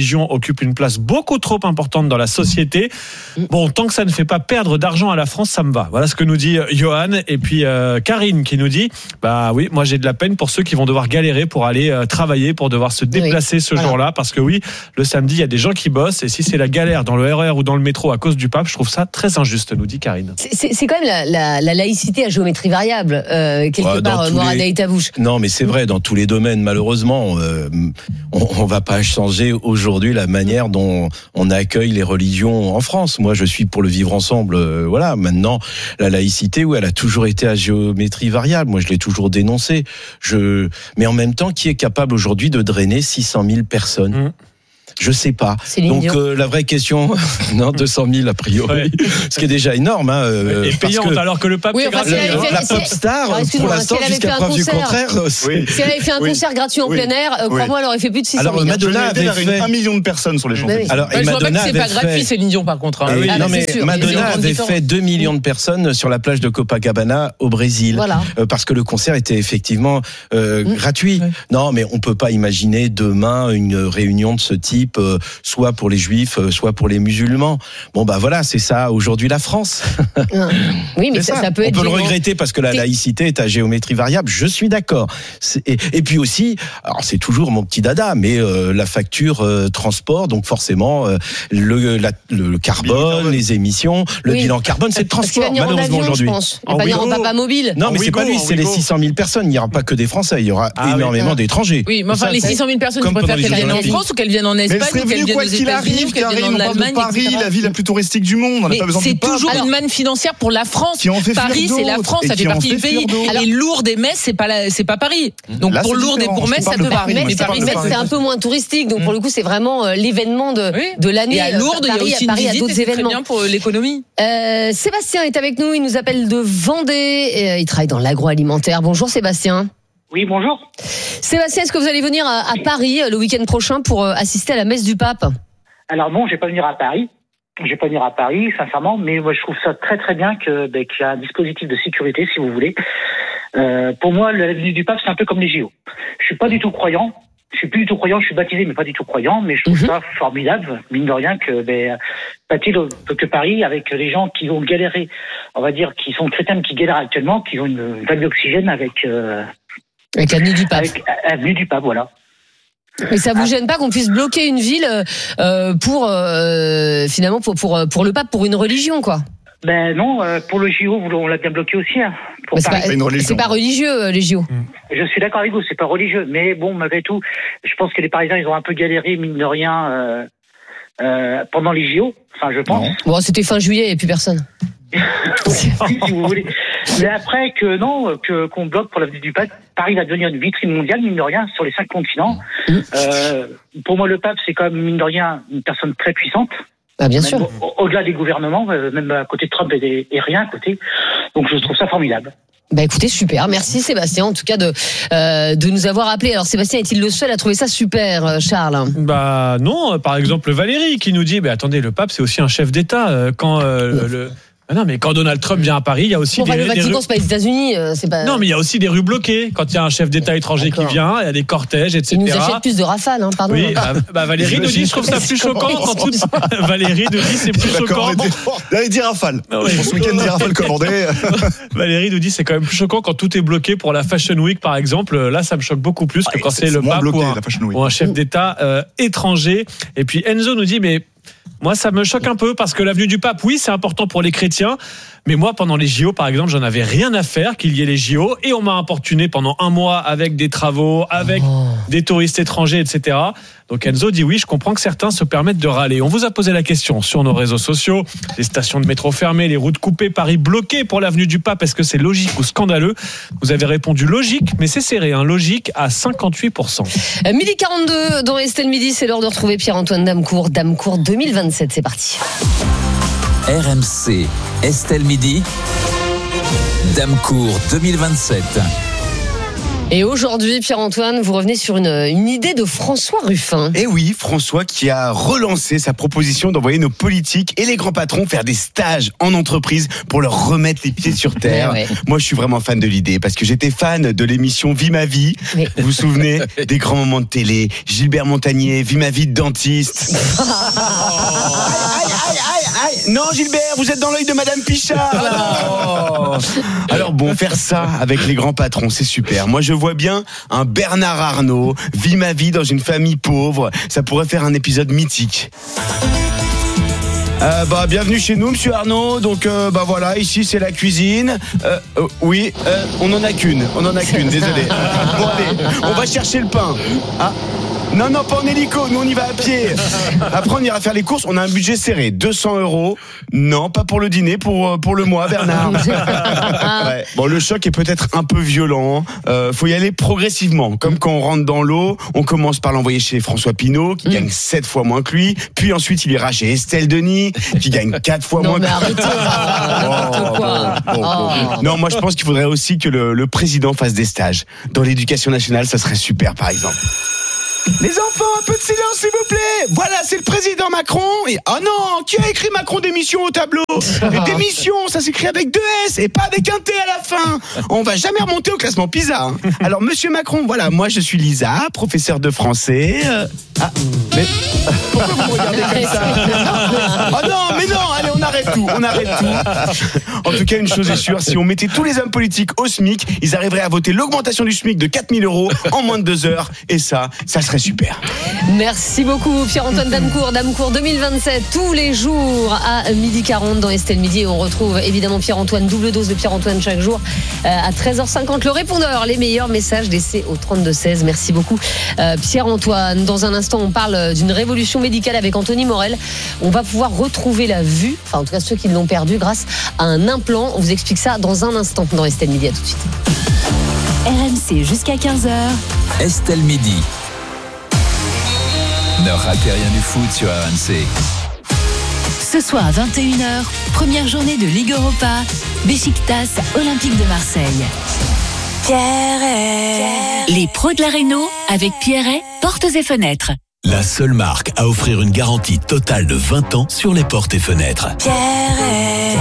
occupe une place beaucoup trop importante dans la société. Bon, tant que ça ne fait pas perdre d'argent à la France, ça me va. Voilà ce que nous dit Johan. Et puis Karine qui nous dit, bah oui, moi j'ai de la peine pour ceux qui vont devoir galérer pour aller travailler, pour devoir se déplacer ce jour-là, parce que oui, le samedi, il y a des gens qui bossent, et si c'est la galère dans le RER ou dans le métro à cause du pape, je trouve ça très injuste, nous dit Karine. C'est quand même la laïcité à géométrie variable, quelque part, Morad Aïtabouche. Non, mais c'est vrai, dans tous les domaines, malheureusement, on va pas changer aujourd'hui la manière dont on accueille les religions en France. Moi, je suis pour le vivre ensemble, voilà. Maintenant, la laïcité, oui, elle a toujours été à géométrie variable. Moi, je l'ai toujours dénoncé. Mais en même temps, qui est capable aujourd'hui de drainer 600 000 personnes? Je sais pas. Donc la vraie question, non, 200 000 a priori, ce qui est déjà énorme. Et payante, alors que le pape, la pop star, pour l'instant, jusqu'à preuve du contraire. Si elle avait fait un concert gratuit en plein air, crois-moi, elle aurait fait plus de 600 000. Alors Madonna avait fait 1 million de personnes sur les Champs-Élysées. Alors, je vois pas que c'est pas gratuit, Céline Dion, par contre. Non, mais Madonna avait fait 2 millions de personnes sur la plage de Copacabana au Brésil, parce que le concert était effectivement gratuit. Non, mais on peut pas imaginer demain une réunion de ce type, soit pour les juifs, soit pour les musulmans. Bon, bah voilà, c'est ça aujourd'hui la France. Oui, mais ça peut être. On peut le regretter parce que la laïcité est à géométrie variable, je suis d'accord. Et puis aussi, alors c'est toujours mon petit dada, mais la facture transport, donc forcément le carbone, les émissions, le bilan carbone, c'est le transport, malheureusement aujourd'hui. Il va venir en papa mobile. Non, mais c'est pas lui, c'est les 600 000 personnes. Il n'y aura pas que des Français, il y aura énormément d'étrangers. Oui, mais enfin, les 600 000 personnes, tu préfères qu'elles viennent en France ou qu'elles viennent en Espagne ou qu'elles viennent aux États-Unis ou qu'elles viennent en Allemagne, Paris, la ville la plus touristique du monde. On n'a pas besoin de c'est toujours une manne financière pour la France. Paris, c'est la France, ça fait partie du pays. Et Lourdes et Metz, c'est pas Paris. Donc pour Lourdes et pour Metz, ça peut pas arriver. Metz, c'est un peu moins touristique. Donc pour le coup, c'est vraiment l'événement de l'année. Et à Lourdes, il y a aussi une visite, c'est très bien pour l'économie. Sébastien est avec nous. Il nous appelle de Vendée. Il travaille dans l'agroalimentaire. Bonjour Sébastien. Oui, bonjour. Sébastien, est-ce que vous allez venir à Paris le week-end prochain pour assister à la messe du pape? Alors non, je vais pas venir à Paris. Je vais pas venir à Paris, sincèrement, mais moi je trouve ça très très bien qu'il y a un dispositif de sécurité, si vous voulez. Pour moi, la venue du pape, c'est un peu comme les JO. Je suis pas du tout croyant. Je suis plus du tout croyant. Je suis baptisé, mais pas du tout croyant. Mais je trouve ça formidable, mine de rien, que Paris, avec les gens qui vont galérer, on va dire, qui sont chrétiens, qui galèrent actuellement, qui ont une vague d'oxygène avec l'avenue du pape. Avec l'avenue du pape, voilà. Mais ça vous gêne pas qu'on puisse bloquer une ville pour finalement pour le pape, pour une religion, quoi? Ben non, pour le JO, on l'a bien bloqué aussi. Hein, c'est pas religieux, les JO. Je suis d'accord avec vous, c'est pas religieux. Mais bon, malgré tout, je pense que les Parisiens, ils ont un peu galéré, mine de rien, pendant les JO. Enfin, je pense. Bon, c'était fin juillet, il n'y a plus personne. Si vous voulez. Mais après qu'on bloque pour l'avenue du pape, Paris va devenir une vitrine mondiale, mine de rien, sur les 5 continents. Pour moi, le pape, c'est quand même, mine de rien, une personne très puissante. Ah, bien sûr. Au-delà des gouvernements, même à côté de Trump et rien à côté. Donc je trouve ça formidable. Bah écoutez, super. Merci Sébastien, en tout cas de nous avoir appelé. Alors Sébastien, est-il le seul à trouver ça super, Charles? Bah non, par exemple Valérie qui nous dit, attendez, le pape c'est aussi un chef d'État. Non, mais quand Donald Trump vient à Paris, il y a aussi le Vatican, c'est pas les États-Unis, c'est pas. Non, mais il y a aussi des rues bloquées. Quand il y a un chef d'État étranger qui vient, il y a des cortèges, etc. Il nous achète plus de Rafale, pardon. Oui, Valérie nous dit, je trouve ça plus choquant quand tout. Valérie nous dit, c'est plus choquant. Allez, dit Rafale. Pour ce week-end, dit Rafale commandé. Valérie nous dit, c'est quand même plus choquant quand tout est bloqué pour la Fashion Week, par exemple. Là, ça me choque beaucoup plus que quand c'est le pape ou un chef d'État étranger. Et puis Enzo nous dit, mais moi, ça me choque un peu parce que l'avenue du pape, oui, c'est important pour les chrétiens. Mais moi, pendant les JO, par exemple, j'en avais rien à faire qu'il y ait les JO. Et on m'a importuné pendant un mois avec des travaux, avec des touristes étrangers, etc. Donc Enzo dit oui, je comprends que certains se permettent de râler. On vous a posé la question sur nos réseaux sociaux. Les stations de métro fermées, les routes coupées, Paris bloqué pour l'avenue du pape. Est-ce que c'est logique ou scandaleux? Vous avez répondu logique, mais c'est serré. Logique à 58%. 12h42 dans Estelle Midi, c'est l'heure de retrouver Pierre-Antoine Damecourt. Damecourt 2027, c'est parti. RMC, Estelle Midi, Damecourt 2027. Et aujourd'hui, Pierre-Antoine, vous revenez sur une idée de François Ruffin. Eh oui, François qui a relancé sa proposition d'envoyer nos politiques et les grands patrons faire des stages en entreprise pour leur remettre les pieds sur terre. Ouais. Moi, je suis vraiment fan de l'idée parce que j'étais fan de l'émission Vie ma vie. Oui. Vous vous souvenez des grands moments de télé, Gilbert Montagnier, Vie ma vie de dentiste. Aïe. Non, Gilbert, vous êtes dans l'œil de Madame Pichard. Alors bon, faire ça avec les grands patrons, c'est super. Moi, je vois bien un Bernard Arnault, Vie ma vie dans une famille pauvre. Ça pourrait faire un épisode mythique. Bienvenue chez nous, monsieur Arnaud. Donc, voilà, ici c'est la cuisine. Oui, on en a qu'une, désolé. Bon, allez, on va chercher le pain. Ah. Non, pas en hélico, nous on y va à pied. Après on ira faire les courses, on a un budget serré, 200 €. Non, pas pour le dîner, pour le mois, Bernard. Ouais. Bon, le choc est peut-être un peu violent. Faut y aller progressivement. Comme quand on rentre dans l'eau, on commence par l'envoyer chez François Pinault, qui gagne 7 fois moins que lui. Puis ensuite il ira chez Estelle Denis, qui gagne 4 fois moins que lui. Non, moi je pense qu'il faudrait aussi que le président fasse des stages. Dans l'éducation nationale, ça serait super, par exemple. Les enfants, un peu de silence s'il vous plaît. Voilà, c'est le président Macron. Et oh non, qui a écrit Macron démission au tableau? Et démission, ça s'écrit avec 2 S et pas avec un T à la fin. On va jamais remonter au classement PISA. Hein. Alors monsieur Macron, voilà, moi je suis Lisa, professeur de français. Mais pourquoi vous me regardez comme ça? Oh non, mais non, allez, on arrête tout. En tout cas, une chose est sûre, si on mettait tous les hommes politiques au SMIC, ils arriveraient à voter l'augmentation du SMIC de 4 000 € en moins de 2 heures. Et ça serait super. Merci beaucoup, Pierre-Antoine Damecourt 2027, tous les jours à 12h40 dans Estelle Midi. Et on retrouve évidemment Pierre-Antoine, double dose de Pierre-Antoine chaque jour à 13h50. Le répondeur, les meilleurs messages laissés au 32-16. Merci beaucoup, Pierre-Antoine. Dans un instant, on parle d'une révolution médicale avec Anthony Morel. On va pouvoir retrouver la vue, enfin en tout cas ceux qui l'ont perdu grâce à un implant. On vous explique ça dans un instant dans Estelle Midi. À tout de suite. RMC jusqu'à 15h. Estelle Midi. Ne ratez rien du foot sur RMC. Ce soir à 21h, première journée de Ligue Europa, Beşiktaş Olympique de Marseille. Pierret. Les pros de la Réno avec Pierret, portes et fenêtres. La seule marque à offrir une garantie totale de 20 ans sur les portes et fenêtres. Pierret.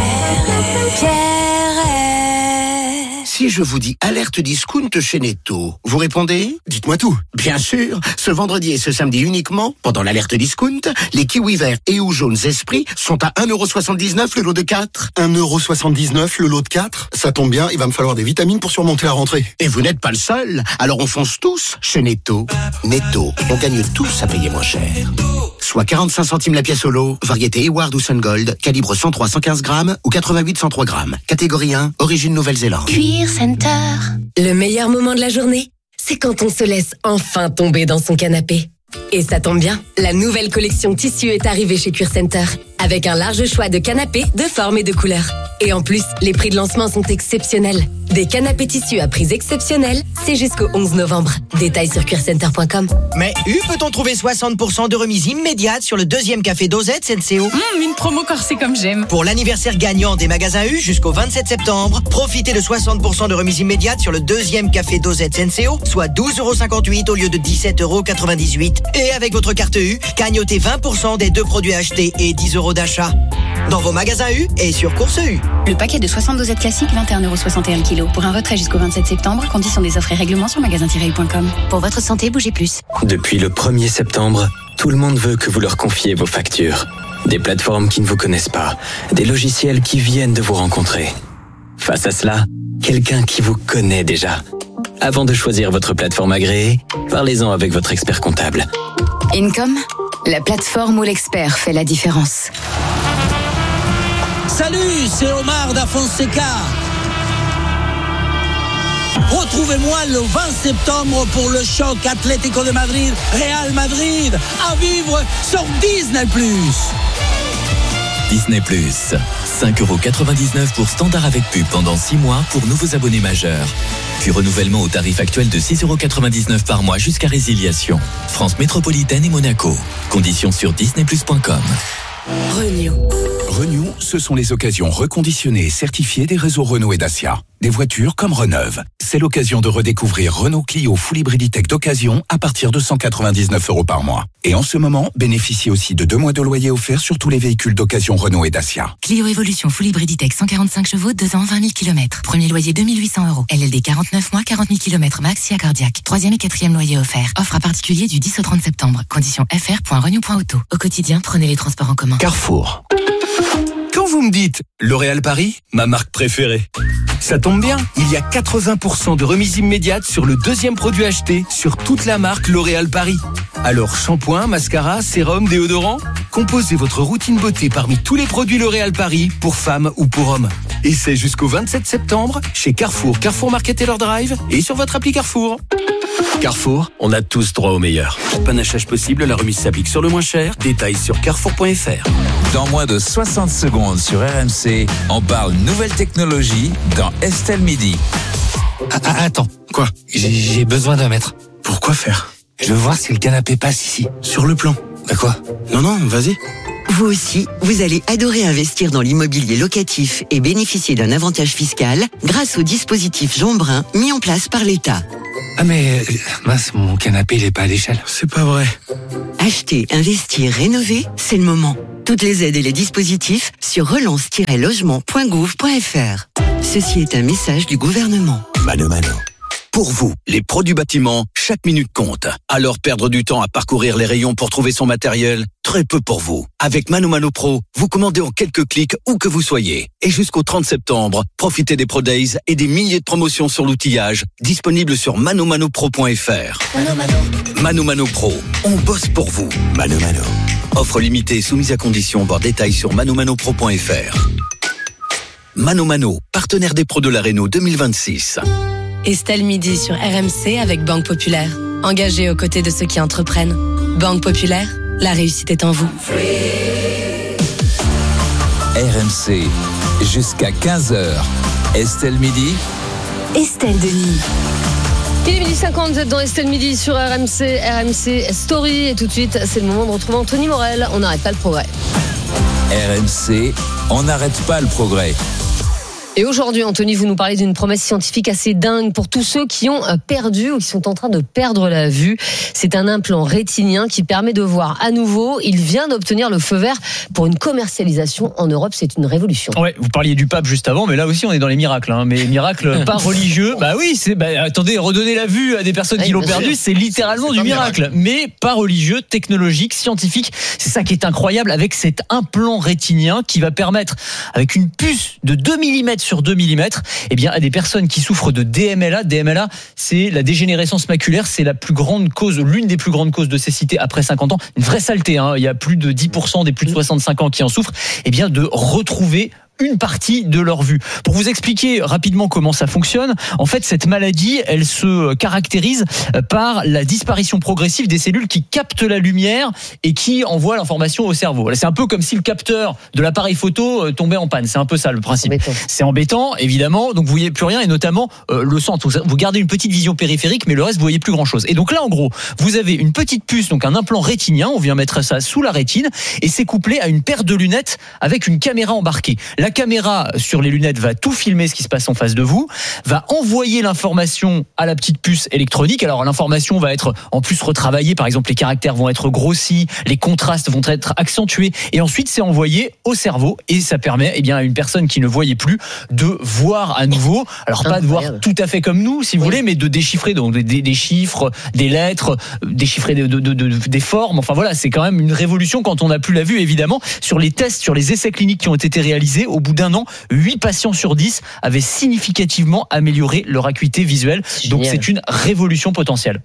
Si je vous dis alerte discount chez Netto, vous répondez? Dites-moi tout. Bien sûr, ce vendredi et ce samedi uniquement, pendant l'alerte discount, les kiwis verts et ou jaunes esprits sont à 1,79€ le lot de 4. 1,79€ le lot de 4? Ça tombe bien, il va me falloir des vitamines pour surmonter la rentrée. Et vous n'êtes pas le seul, alors on fonce tous chez Netto. Netto, on gagne tous à payer moins cher. Soit 45 centimes la pièce au lot, variété Eward ou Sun Gold, calibre 103-115 grammes ou 88-103 grammes. Catégorie 1, origine Nouvelle-Zélande. Cuir Center. Le meilleur moment de la journée, c'est quand on se laisse enfin tomber dans son canapé. Et ça tombe bien, la nouvelle collection tissu est arrivée chez Cuir Center, avec un large choix de canapés de formes et de couleurs. Et en plus, les prix de lancement sont exceptionnels. Des canapés tissus à prix exceptionnels, c'est jusqu'au 11 novembre. Détails sur cuircenter.com. Mais peut-on trouver 60% de remise immédiate sur le deuxième café Dosette Senseo? Une promo corsée comme j'aime. Pour l'anniversaire gagnant des magasins U jusqu'au 27 septembre, profitez de 60% de remise immédiate sur le deuxième café Dosette Senseo, soit 12,58€ au lieu de 17,98€. Et avec votre carte U, gagnotez 20% des 2 produits achetés et 10€ d'achat. Dans vos magasins U et sur Course U. Le paquet de 60 dosettes classiques, 21,61€ le kilo. Pour un retrait jusqu'au 27 septembre, conditions des offres et règlements sur magasin-u.com. Pour votre santé, bougez plus. Depuis le 1er septembre, tout le monde veut que vous leur confiez vos factures. Des plateformes qui ne vous connaissent pas, des logiciels qui viennent de vous rencontrer. Face à cela, quelqu'un qui vous connaît déjà. Avant de choisir votre plateforme agréée, parlez-en avec votre expert comptable. Income, la plateforme où l'expert fait la différence. Salut, c'est Omar da Fonseca. Retrouvez-moi le 20 septembre pour le choc Atlético de Madrid, Real Madrid, à vivre sur Disney+. Disney+, 5,99€ pour standard avec pub pendant 6 mois pour nouveaux abonnés majeurs. Puis renouvellement au tarif actuel de 6,99€ par mois jusqu'à résiliation. France métropolitaine et Monaco. Conditions sur disneyplus.com. Renew, ce sont les occasions reconditionnées et certifiées des réseaux Renault et Dacia. Des voitures comme Reneuve. C'est l'occasion de redécouvrir Renault Clio Full Hybriditech d'occasion à partir de 199 € par mois. Et en ce moment, bénéficiez aussi de 2 mois de loyer offert sur tous les véhicules d'occasion Renault et Dacia. Clio Evolution Full Hybriditech 145 chevaux, 2 ans, 20 000 km. Premier loyer 2 800 €. LLD 49 mois, 40 000 km max, si accordiaque. 3e et 4e loyer offert. Offre à particulier du 10 au 30 septembre. Conditions fr.renew.auto. Au quotidien, prenez les transports en commun. Carrefour. Quand vous me dites L'Oréal Paris, ma marque préférée, ça tombe bien, il y a 80% de remise immédiate sur le 2e produit acheté sur toute la marque L'Oréal Paris. Alors shampoing, mascara, sérum, déodorant, composez votre routine beauté parmi tous les produits L'Oréal Paris pour femmes ou pour hommes. Et c'est jusqu'au 27 septembre chez Carrefour, Carrefour Market Taylor Drive et sur votre appli Carrefour. Carrefour, on a tous droit au meilleur. Panachage possible, la remise s'applique sur le moins cher. Détails sur carrefour.fr. Dans moins de 60 secondes sur RMC, on parle nouvelle technologie dans Estelle Midi. Attends. Quoi? J'ai besoin d'un mètre. Pourquoi faire? Je veux voir si le canapé passe ici. Sur le plan. Bah quoi? Non, vas-y. Vous aussi, vous allez adorer investir dans l'immobilier locatif et bénéficier d'un avantage fiscal grâce au dispositif Jean Brun mis en place par l'État. Ah mais, mince, mon canapé il est pas à l'échelle. C'est pas vrai. Acheter, investir, rénover, c'est le moment. Toutes les aides et les dispositifs sur relance-logement.gouv.fr. Ceci est un message du gouvernement. Mano. Pour vous, les pros du bâtiment, chaque minute compte. Alors perdre du temps à parcourir les rayons pour trouver son matériel, très peu pour vous. Avec Mano Pro, vous commandez en quelques clics où que vous soyez. Et jusqu'au 30 septembre, profitez des Pro Days et des milliers de promotions sur l'outillage, disponibles sur manomano.pro.fr. Mano Pro, on bosse pour vous. Mano. Offre limitée soumise à condition, voir détails sur manomano.pro.fr. Mano, partenaire des pros de la Réno 2026. Estelle Midi sur RMC avec Banque Populaire. Engagée aux côtés de ceux qui entreprennent. Banque Populaire, la réussite est en vous. RMC, jusqu'à 15h. Estelle Midi. Estelle Denis. Il est 12h50, vous êtes dans Estelle Midi sur RMC Story. Et tout de suite, c'est le moment de retrouver Anthony Morel. On n'arrête pas le progrès. RMC, on n'arrête pas le progrès. Et aujourd'hui, Anthony, vous nous parlez d'une promesse scientifique assez dingue pour tous ceux qui ont perdu ou qui sont en train de perdre la vue. C'est un implant rétinien qui permet de voir à nouveau. Il vient d'obtenir le feu vert pour une commercialisation en Europe. C'est une révolution. Ouais, vous parliez du pape juste avant, mais là aussi on est dans les miracles. Mais miracles pas religieux. Bah oui, attendez, redonner la vue à des personnes qui l'ont perdu, c'est littéralement du miracle. Mais pas religieux, technologique, scientifique. C'est ça qui est incroyable avec cet implant rétinien qui va permettre, avec une puce de 2 mm sur 2 mm, à des personnes qui souffrent de DMLA. DMLA, c'est la dégénérescence maculaire, c'est la plus grande cause, l'une des plus grandes causes de cécité après 50 ans. Une vraie saleté, il y a plus de 10% des plus de 65 ans qui en souffrent, de retrouver une partie de leur vue. Pour vous expliquer rapidement comment ça fonctionne, en fait, cette maladie, elle se caractérise par la disparition progressive des cellules qui captent la lumière et qui envoient l'information au cerveau. C'est un peu comme si le capteur de l'appareil photo tombait en panne. C'est un peu ça le principe. C'est embêtant, évidemment. Donc vous voyez plus rien et notamment le centre. Vous gardez une petite vision périphérique, mais le reste vous voyez plus grand chose. Et donc là, en gros, vous avez une petite puce, donc un implant rétinien. On vient mettre ça sous la rétine et c'est couplé à une paire de lunettes avec une caméra embarquée. La caméra sur les lunettes va tout filmer ce qui se passe en face de vous, va envoyer l'information à la petite puce électronique. Alors l'information va être en plus retravaillée, par exemple les caractères vont être grossis, les contrastes vont être accentués et ensuite c'est envoyé au cerveau et ça permet à une personne qui ne voyait plus de voir à nouveau. Alors pas de voir tout à fait comme nous si vous voulez, mais de déchiffrer donc des chiffres, des lettres, déchiffrer des formes. Enfin voilà, c'est quand même une révolution quand on n'a plus la vue évidemment. Sur les tests, sur les essais cliniques qui ont été réalisés, au bout d'un an, 8 patients sur 10 avaient significativement amélioré leur acuité visuelle. Donc c'est une révolution potentielle.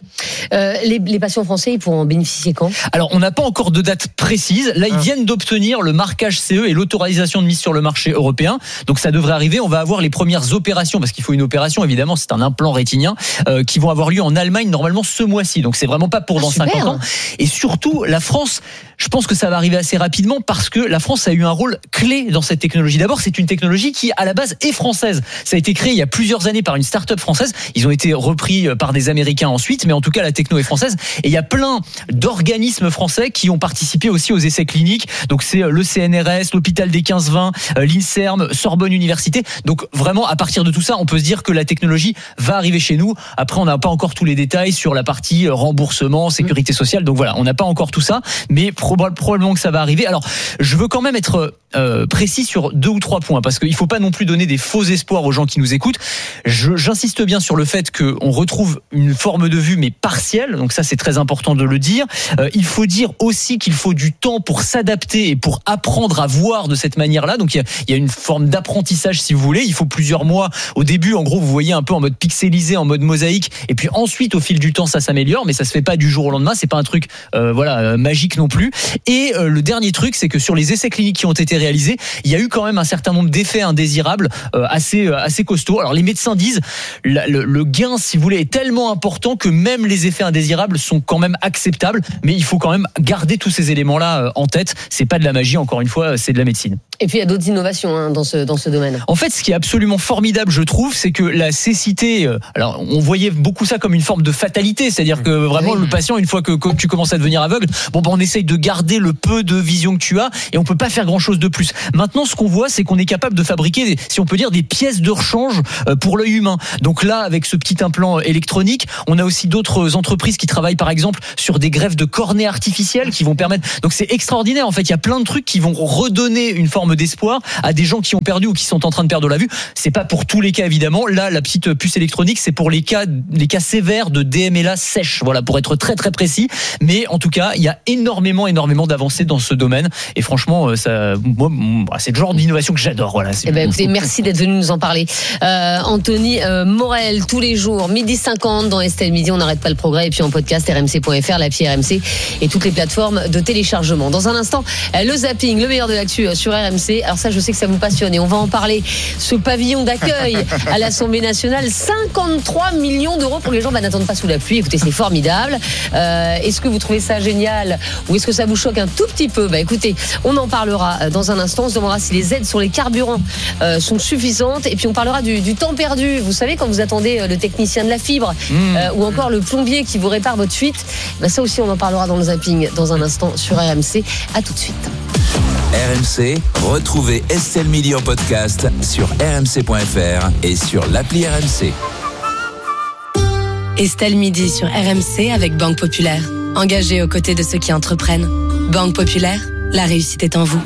Les patients français, ils pourront en bénéficier quand ? Alors on n'a pas encore de date précise. Là, ils viennent d'obtenir le marquage CE et l'autorisation de mise sur le marché européen. Donc ça devrait arriver. On va avoir les premières opérations, parce qu'il faut une opération, évidemment, c'est un implant rétinien, qui vont avoir lieu en Allemagne normalement ce mois-ci. Donc c'est vraiment pas pour dans 50 ans. Et surtout, la France, je pense que ça va arriver assez rapidement parce que la France a eu un rôle clé dans cette technologie d'abord, c'est une technologie qui, à la base, est française. Ça a été créé il y a plusieurs années par une start-up française. Ils ont été repris par des Américains ensuite, mais en tout cas, la techno est française. Et il y a plein d'organismes français qui ont participé aussi aux essais cliniques. Donc, c'est le CNRS, l'hôpital des 15-20, l'INSERM, Sorbonne Université. Donc, vraiment, à partir de tout ça, on peut se dire que la technologie va arriver chez nous. Après, on n'a pas encore tous les détails sur la partie remboursement, sécurité sociale. Donc voilà, on n'a pas encore tout ça, mais probablement que ça va arriver. Alors, je veux quand même être précis sur 2 ou 3 points, parce qu'il faut pas non plus donner des faux espoirs aux gens qui nous écoutent. J'insiste bien sur le fait qu'on retrouve une forme de vue, mais partielle. Donc ça, c'est très important de le dire. Il faut dire aussi qu'il faut du temps pour s'adapter et pour apprendre à voir de cette manière-là. Donc il y a une forme d'apprentissage, si vous voulez. Il faut plusieurs mois. Au début, en gros, vous voyez un peu en mode pixelisé, en mode mosaïque, et puis ensuite, au fil du temps, ça s'améliore, mais ça se fait pas du jour au lendemain. C'est pas un truc, magique non plus. Et le dernier truc, c'est que sur les essais cliniques qui ont été réalisés, il y a eu quand même un certain nombre d'effets indésirables assez costauds. Alors les médecins disent le gain, si vous voulez, est tellement important que même les effets indésirables sont quand même acceptables, mais il faut quand même garder tous ces éléments-là en tête. C'est pas de la magie, encore une fois, c'est de la médecine. Et puis il y a d'autres innovations dans ce domaine. En fait, ce qui est absolument formidable, je trouve, c'est que la cécité, alors on voyait beaucoup ça comme une forme de fatalité, c'est-à-dire que vraiment le patient, une fois que tu commences à devenir aveugle, on essaye de garder le peu de vision que tu as et on peut pas faire grand-chose de plus. Maintenant, ce qu'on voit, c'est qu'on est capable de fabriquer, si on peut dire, des pièces de rechange pour l'œil humain. Donc là, avec ce petit implant électronique, on a aussi d'autres entreprises qui travaillent, par exemple, sur des greffes de cornée artificielles qui vont permettre. Donc c'est extraordinaire. En fait, il y a plein de trucs qui vont redonner une forme d'espoir à des gens qui ont perdu ou qui sont en train de perdre de la vue. C'est pas pour tous les cas, évidemment. Là, la petite puce électronique, c'est pour les cas sévères de DMLA sèche. Voilà, pour être très très précis. Mais en tout cas, il y a énormément d'avancées dans ce domaine. Et franchement, c'est le genre d'innovation que j'adore. Voilà. Écoutez, merci d'être venu nous en parler. Anthony Morel, tous les jours, 12h50 dans Estelle Midi. On n'arrête pas le progrès. Et puis en podcast, rmc.fr, l'appli RMC et toutes les plateformes de téléchargement. Dans un instant, le zapping, le meilleur de l'actu sur RMC. Alors ça, je sais que ça vous passionne et on va en parler. Ce pavillon d'accueil à l'Assemblée nationale, 53 millions d'euros pour les gens n'attendent pas sous la pluie. Écoutez, c'est formidable. Est-ce que vous trouvez ça génial ou est-ce que ça vous choque un tout petit peu? Écoutez, on en parlera dans un instant. On se demandera si les aides sur les carburants sont suffisantes et puis on parlera du temps perdu. Vous savez, quand vous attendez le technicien de la fibre ou encore le plombier qui vous répare votre fuite, ça aussi on en parlera dans le zapping dans un instant sur RMC. À tout de suite. RMC, retrouvez Estelle Midi en podcast sur rmc.fr et sur l'appli RMC. Estelle Midi sur RMC avec Banque Populaire. Engagée aux côtés de ceux qui entreprennent. Banque Populaire, la réussite est en vous.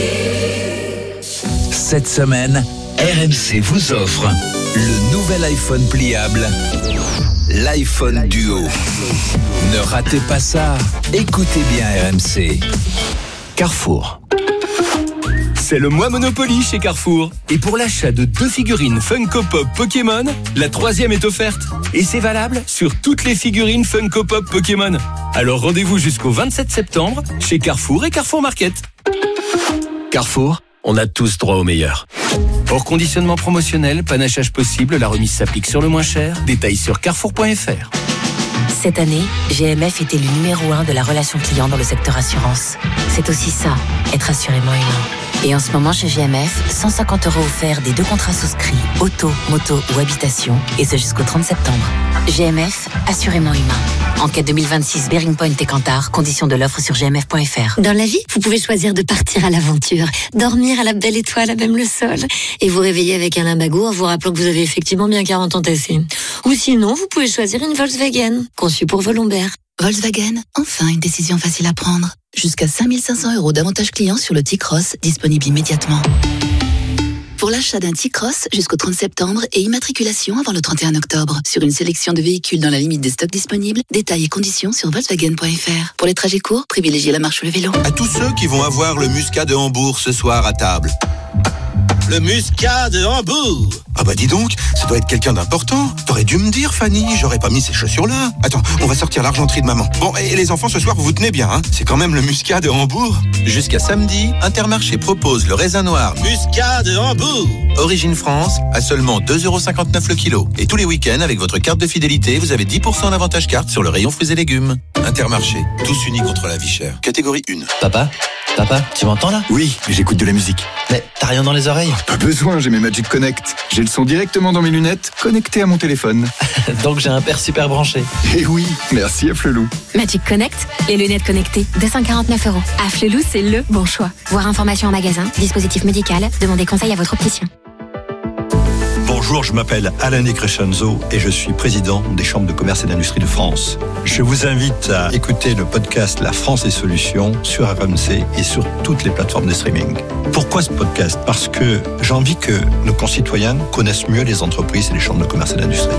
Cette semaine, RMC vous offre le nouvel iPhone pliable, l'iPhone Duo. Ne ratez pas ça, écoutez bien RMC. Carrefour. C'est le mois Monopoly chez Carrefour. Et pour l'achat de 2 figurines Funko Pop Pokémon, la 3e est offerte. Et c'est valable sur toutes les figurines Funko Pop Pokémon. Alors rendez-vous jusqu'au 27 septembre chez Carrefour et Carrefour Market. Carrefour, on a tous droit au meilleur. Hors conditionnement promotionnel, panachage possible, la remise s'applique sur le moins cher. Détails sur carrefour.fr. Cette année, GMF était le numéro 1 de la relation client dans le secteur assurance. C'est aussi ça, être assurément humain. Et en ce moment chez GMF, 150 € offerts des 2 contrats souscrits, auto, moto ou habitation, et ce jusqu'au 30 septembre. GMF, assurément humain. Enquête 2026 Bearing Point et Kantar, conditions de l'offre sur gmf.fr. Dans la vie, vous pouvez choisir de partir à l'aventure, dormir à la belle étoile à même le sol, et vous réveiller avec un lumbago en vous rappelant que vous avez effectivement bien 40 ans tassés. Ou sinon, vous pouvez choisir une Volkswagen, conçue pour vos lombaires. Volkswagen, enfin une décision facile à prendre. Jusqu'à 5 500 € d'avantages clients sur le T-Cross, disponible immédiatement. Pour l'achat d'un T-Cross jusqu'au 30 septembre et immatriculation avant le 31 octobre. Sur une sélection de véhicules dans la limite des stocks disponibles, détails et conditions sur Volkswagen.fr. Pour les trajets courts, privilégiez la marche ou le vélo. À tous ceux qui vont avoir le muscat de Hambourg ce soir à table. Le muscat de Hambourg. Ah bah dis donc, Ça doit être quelqu'un d'important. T'aurais dû me dire, Fanny, j'aurais pas mis ces chaussures-là. Attends, on va sortir l'argenterie de maman. Bon, et les enfants, ce soir, vous vous tenez bien, hein? C'est quand même le Muscat de Hambourg. Jusqu'à samedi, Intermarché propose le raisin noir Muscat de Hambourg. Origine France, à seulement 2,59€ le kilo. Et tous les week-ends, avec votre carte de fidélité, vous avez 10% d'avantage carte sur le rayon fruits et légumes. Intermarché, tous unis contre la vie chère. Catégorie 1. Papa, tu m'entends là? Oui, j'écoute de la musique. Mais t'as rien dans les oreilles? Pas besoin, j'ai mes Magic Connect. J'ai le son directement dans mes lunettes, connecté à mon téléphone. Donc j'ai un père super branché. Et oui, merci à Flelou. Magic Connect, les lunettes connectées, 249€. À Flelou, c'est le bon choix. Voir information en magasin, dispositif médical, demandez conseil à votre opticien. Bonjour, je m'appelle Alain Crescenzo et je suis président des chambres de commerce et d'industrie de France. Je vous invite à écouter le podcast La France et Solutions sur RMC et sur toutes les plateformes de streaming. Pourquoi ce podcast? Parce que j'ai envie que nos concitoyens connaissent mieux les entreprises et les chambres de commerce et d'industrie.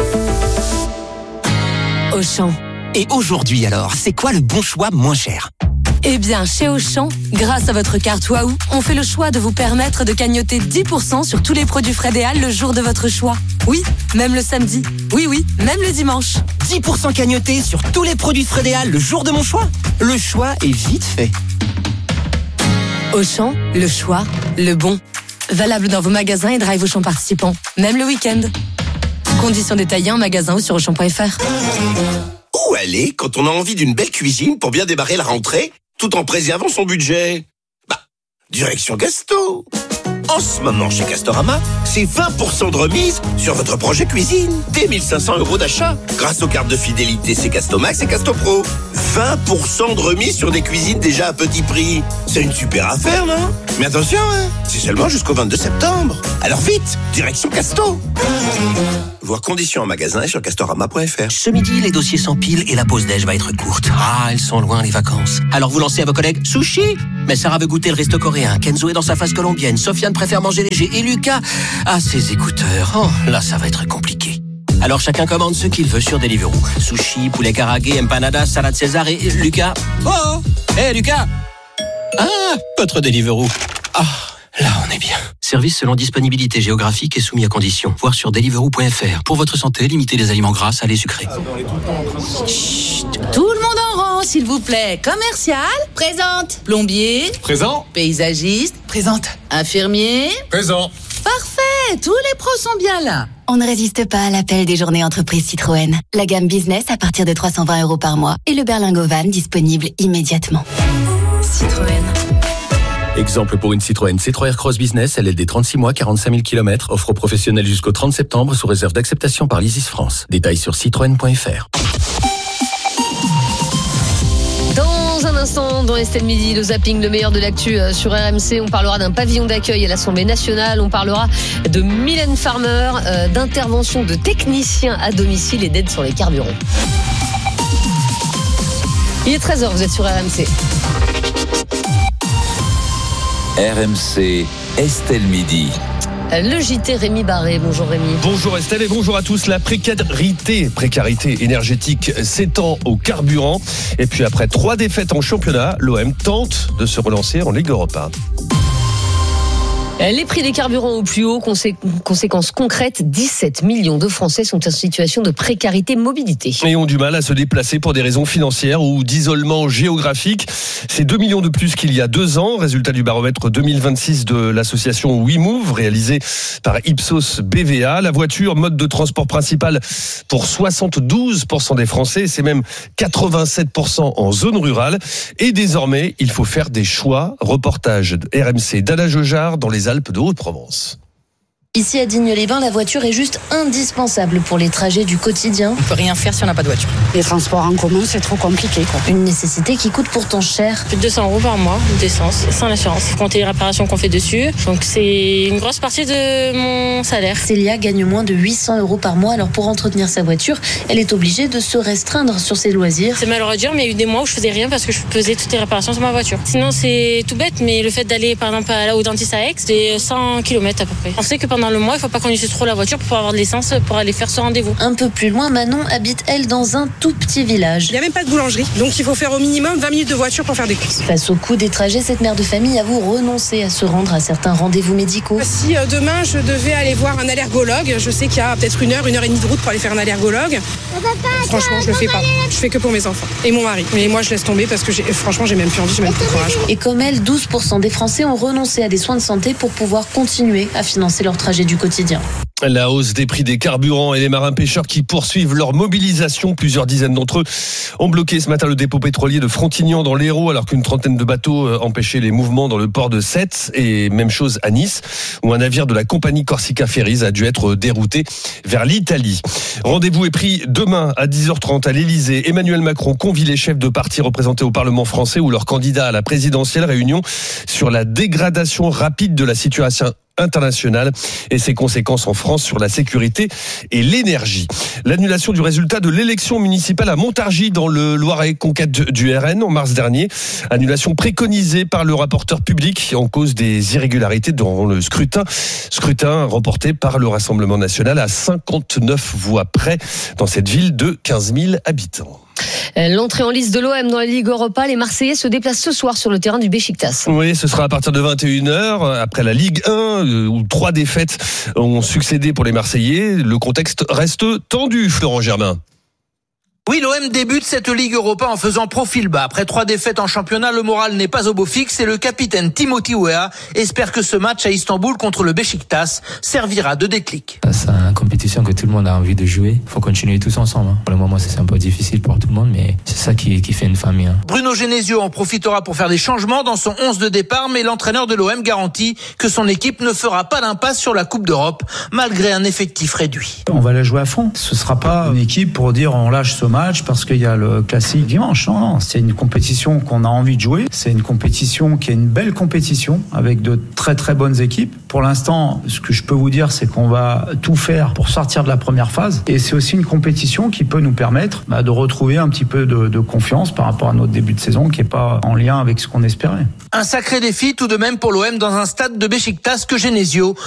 Auchan. Et aujourd'hui alors, c'est quoi le bon choix moins cher? Eh bien, chez Auchan, grâce à votre carte Waouh, on fait le choix de vous permettre de cagnotter 10% sur tous les produits Frédéal le jour de votre choix. Oui, même le samedi. Oui, même le dimanche. 10% cagnotés sur tous les produits Frédéal le jour de mon choix. Le choix est vite fait. Auchan, le choix, le bon. Valable dans vos magasins et drive Auchan participants, même le week-end. Conditions détaillées en magasin ou sur Auchan.fr. Où aller quand on a envie d'une belle cuisine pour bien démarrer la rentrée, tout en préservant son budget? Direction Gasto. En ce moment, chez Castorama, c'est 20% de remise sur votre projet cuisine. Dès 1500€ d'achat. Grâce aux cartes de fidélité, c'est Castomax et Castopro. 20% de remise sur des cuisines déjà à petit prix. C'est une super affaire, non? Mais attention, c'est seulement jusqu'au 22 septembre. Alors vite, direction Casto. Voir conditions en magasin et sur Castorama.fr. Ce midi, les dossiers s'empilent et la pause déj va être courte. Ah, elles sont loin les vacances. Alors vous lancez à vos collègues sushi. Mais Sarah veut goûter le resto coréen. Kenzo est dans sa phase colombienne. Sofiane préfère manger léger. Et Lucas a ses écouteurs. Oh, là, ça va être compliqué. Alors chacun commande ce qu'il veut sur Deliveroo. Sushi, poulet karagué, empanadas, salade César et Lucas. Oh, hé Lucas. Ah, votre Deliveroo. Ah, là on est bien. Service selon disponibilité géographique et soumis à conditions. Voir sur Deliveroo.fr. Pour votre santé, limitez les aliments gras, salés, sucrés. Chut, tout le monde en rang, s'il vous plaît. Commercial, présente. Plombier, présent. Paysagiste, présente. Infirmier, présent. Parfait, tous les pros sont bien là. On ne résiste pas à l'appel des journées entreprises Citroën. La gamme business à partir de 320€ par mois et le berlingot van disponible immédiatement. Citroën. Exemple pour une Citroën C3 Aircross Business, LLD 36 mois, 45 000 km, offre aux professionnels jusqu'au 30 septembre sous réserve d'acceptation par l'ISIS France. Détails sur citroën.fr. Dans un instant, dans Estelle Midi, le zapping, le meilleur de l'actu sur RMC, on parlera d'un pavillon d'accueil à l'Assemblée nationale, on parlera de Mylène Farmer, d'intervention de techniciens à domicile et d'aide sur les carburants. Il est 13h, vous êtes sur RMC. RMC, Estelle Midi. Le JT Rémi Barré. Bonjour Rémi. Bonjour Estelle et bonjour à tous. La précarité énergétique s'étend au carburant. Et puis après 3 défaites en championnat, l'OM tente de se relancer en Ligue Europa. Les prix des carburants au plus haut, conséquence concrète, 17 millions de Français sont en situation de précarité mobilité. Et ont du mal à se déplacer pour des raisons financières ou d'isolement géographique. C'est 2 millions de plus qu'il y a 2 ans. Résultat du baromètre 2026 de l'association WeMove, réalisé par Ipsos BVA. La voiture, mode de transport principal pour 72% des Français. C'est même 87% en zone rurale. Et désormais, il faut faire des choix. Reportage de RMC d'Anna Jojard dans les Alpes de Haute-Provence. Ici à Digne-les-Bains, la voiture est juste indispensable pour les trajets du quotidien. On peut rien faire si on n'a pas de voiture. Les transports en commun, c'est trop compliqué, quoi. Une nécessité qui coûte pourtant cher. Plus de 200 € par mois d'essence, sans l'assurance. Compter les réparations qu'on fait dessus. Donc c'est une grosse partie de mon salaire. Célia gagne moins de 800 € par mois. Alors pour entretenir sa voiture, elle est obligée de se restreindre sur ses loisirs. C'est malheureux à dire, mais il y a eu des mois où je faisais rien parce que je faisais toutes les réparations sur ma voiture. Sinon c'est tout bête, mais le fait d'aller par exemple au dentiste à Aix, c'est 100 km à peu près. On sait que pendant dans le mois, il faut pas qu'on utilise trop la voiture pour avoir de l'essence pour aller faire ce rendez-vous. Un peu plus loin, Manon habite, elle, dans un tout petit village. Il n'y a même pas de boulangerie, donc il faut faire au minimum 20 minutes de voiture pour faire des courses. Face au coût des trajets, cette mère de famille avoue renoncer à se rendre à certains rendez-vous médicaux. Si demain je devais aller voir un allergologue, je sais qu'il y a peut-être 1 heure et demie de route pour aller faire un allergologue. Franchement, je le fais pas. Je fais que pour mes enfants et mon mari. Et moi, je laisse tomber parce que franchement, j'ai même plus envie, j'ai même plus de courage. Et comme elle, 12% des Français ont renoncé à des soins de santé pour pouvoir continuer à financer leur trajet du quotidien. La hausse des prix des carburants et les marins pêcheurs qui poursuivent leur mobilisation. Plusieurs dizaines d'entre eux ont bloqué ce matin le dépôt pétrolier de Frontignan dans l'Hérault, alors qu'une trentaine de bateaux empêchaient les mouvements dans le port de Sète. Et même chose à Nice, où un navire de la compagnie Corsica Ferries a dû être dérouté vers l'Italie. Rendez-vous est pris demain à 10h30 à l'Elysée. Emmanuel Macron convie les chefs de partis représentés au Parlement français ou leurs candidats à la présidentielle. Réunion sur la dégradation rapide de la situation internationale et ses conséquences en France sur la sécurité et l'énergie. L'annulation du résultat de l'élection municipale à Montargis dans le Loiret, conquête du RN en mars dernier. Annulation préconisée par le rapporteur public en cause des irrégularités dans le scrutin. Scrutin remporté par le Rassemblement national à 59 voix près dans cette ville de 15 000 habitants. L'entrée en lice de l'OM dans la Ligue Europa, les Marseillais se déplacent ce soir sur le terrain du Beşiktaş. Oui, ce sera à partir de 21h, après la Ligue 1, où 3 défaites ont succédé pour les Marseillais. Le contexte reste tendu, Florent Germain. Oui, l'OM débute cette Ligue Europa en faisant profil bas. Après 3 défaites en championnat, le moral n'est pas au beau fixe et le capitaine Timothy Weah espère que ce match à Istanbul contre le Beşiktaş servira de déclic. C'est une compétition que tout le monde a envie de jouer. Il faut continuer tous ensemble. Pour le moment, c'est un peu difficile pour tout le monde, mais c'est ça qui fait une famille. Bruno Genesio en profitera pour faire des changements dans son 11 de départ, mais l'entraîneur de l'OM garantit que son équipe ne fera pas d'impasse sur la Coupe d'Europe, malgré un effectif réduit. On va la jouer à fond. Ce sera pas une équipe pour dire on lâche ce match parce qu'il y a le classique dimanche. Non, c'est une compétition qu'on a envie de jouer. C'est une compétition qui est une belle compétition avec de très très bonnes équipes. Pour l'instant, ce que je peux vous dire, c'est qu'on va tout faire pour sortir de la première phase. Et c'est aussi une compétition qui peut nous permettre de retrouver un petit peu de confiance par rapport à notre début de saison qui n'est pas en lien avec ce qu'on espérait. Un sacré défi tout de même pour l'OM dans un stade de Beşiktaş que Genesio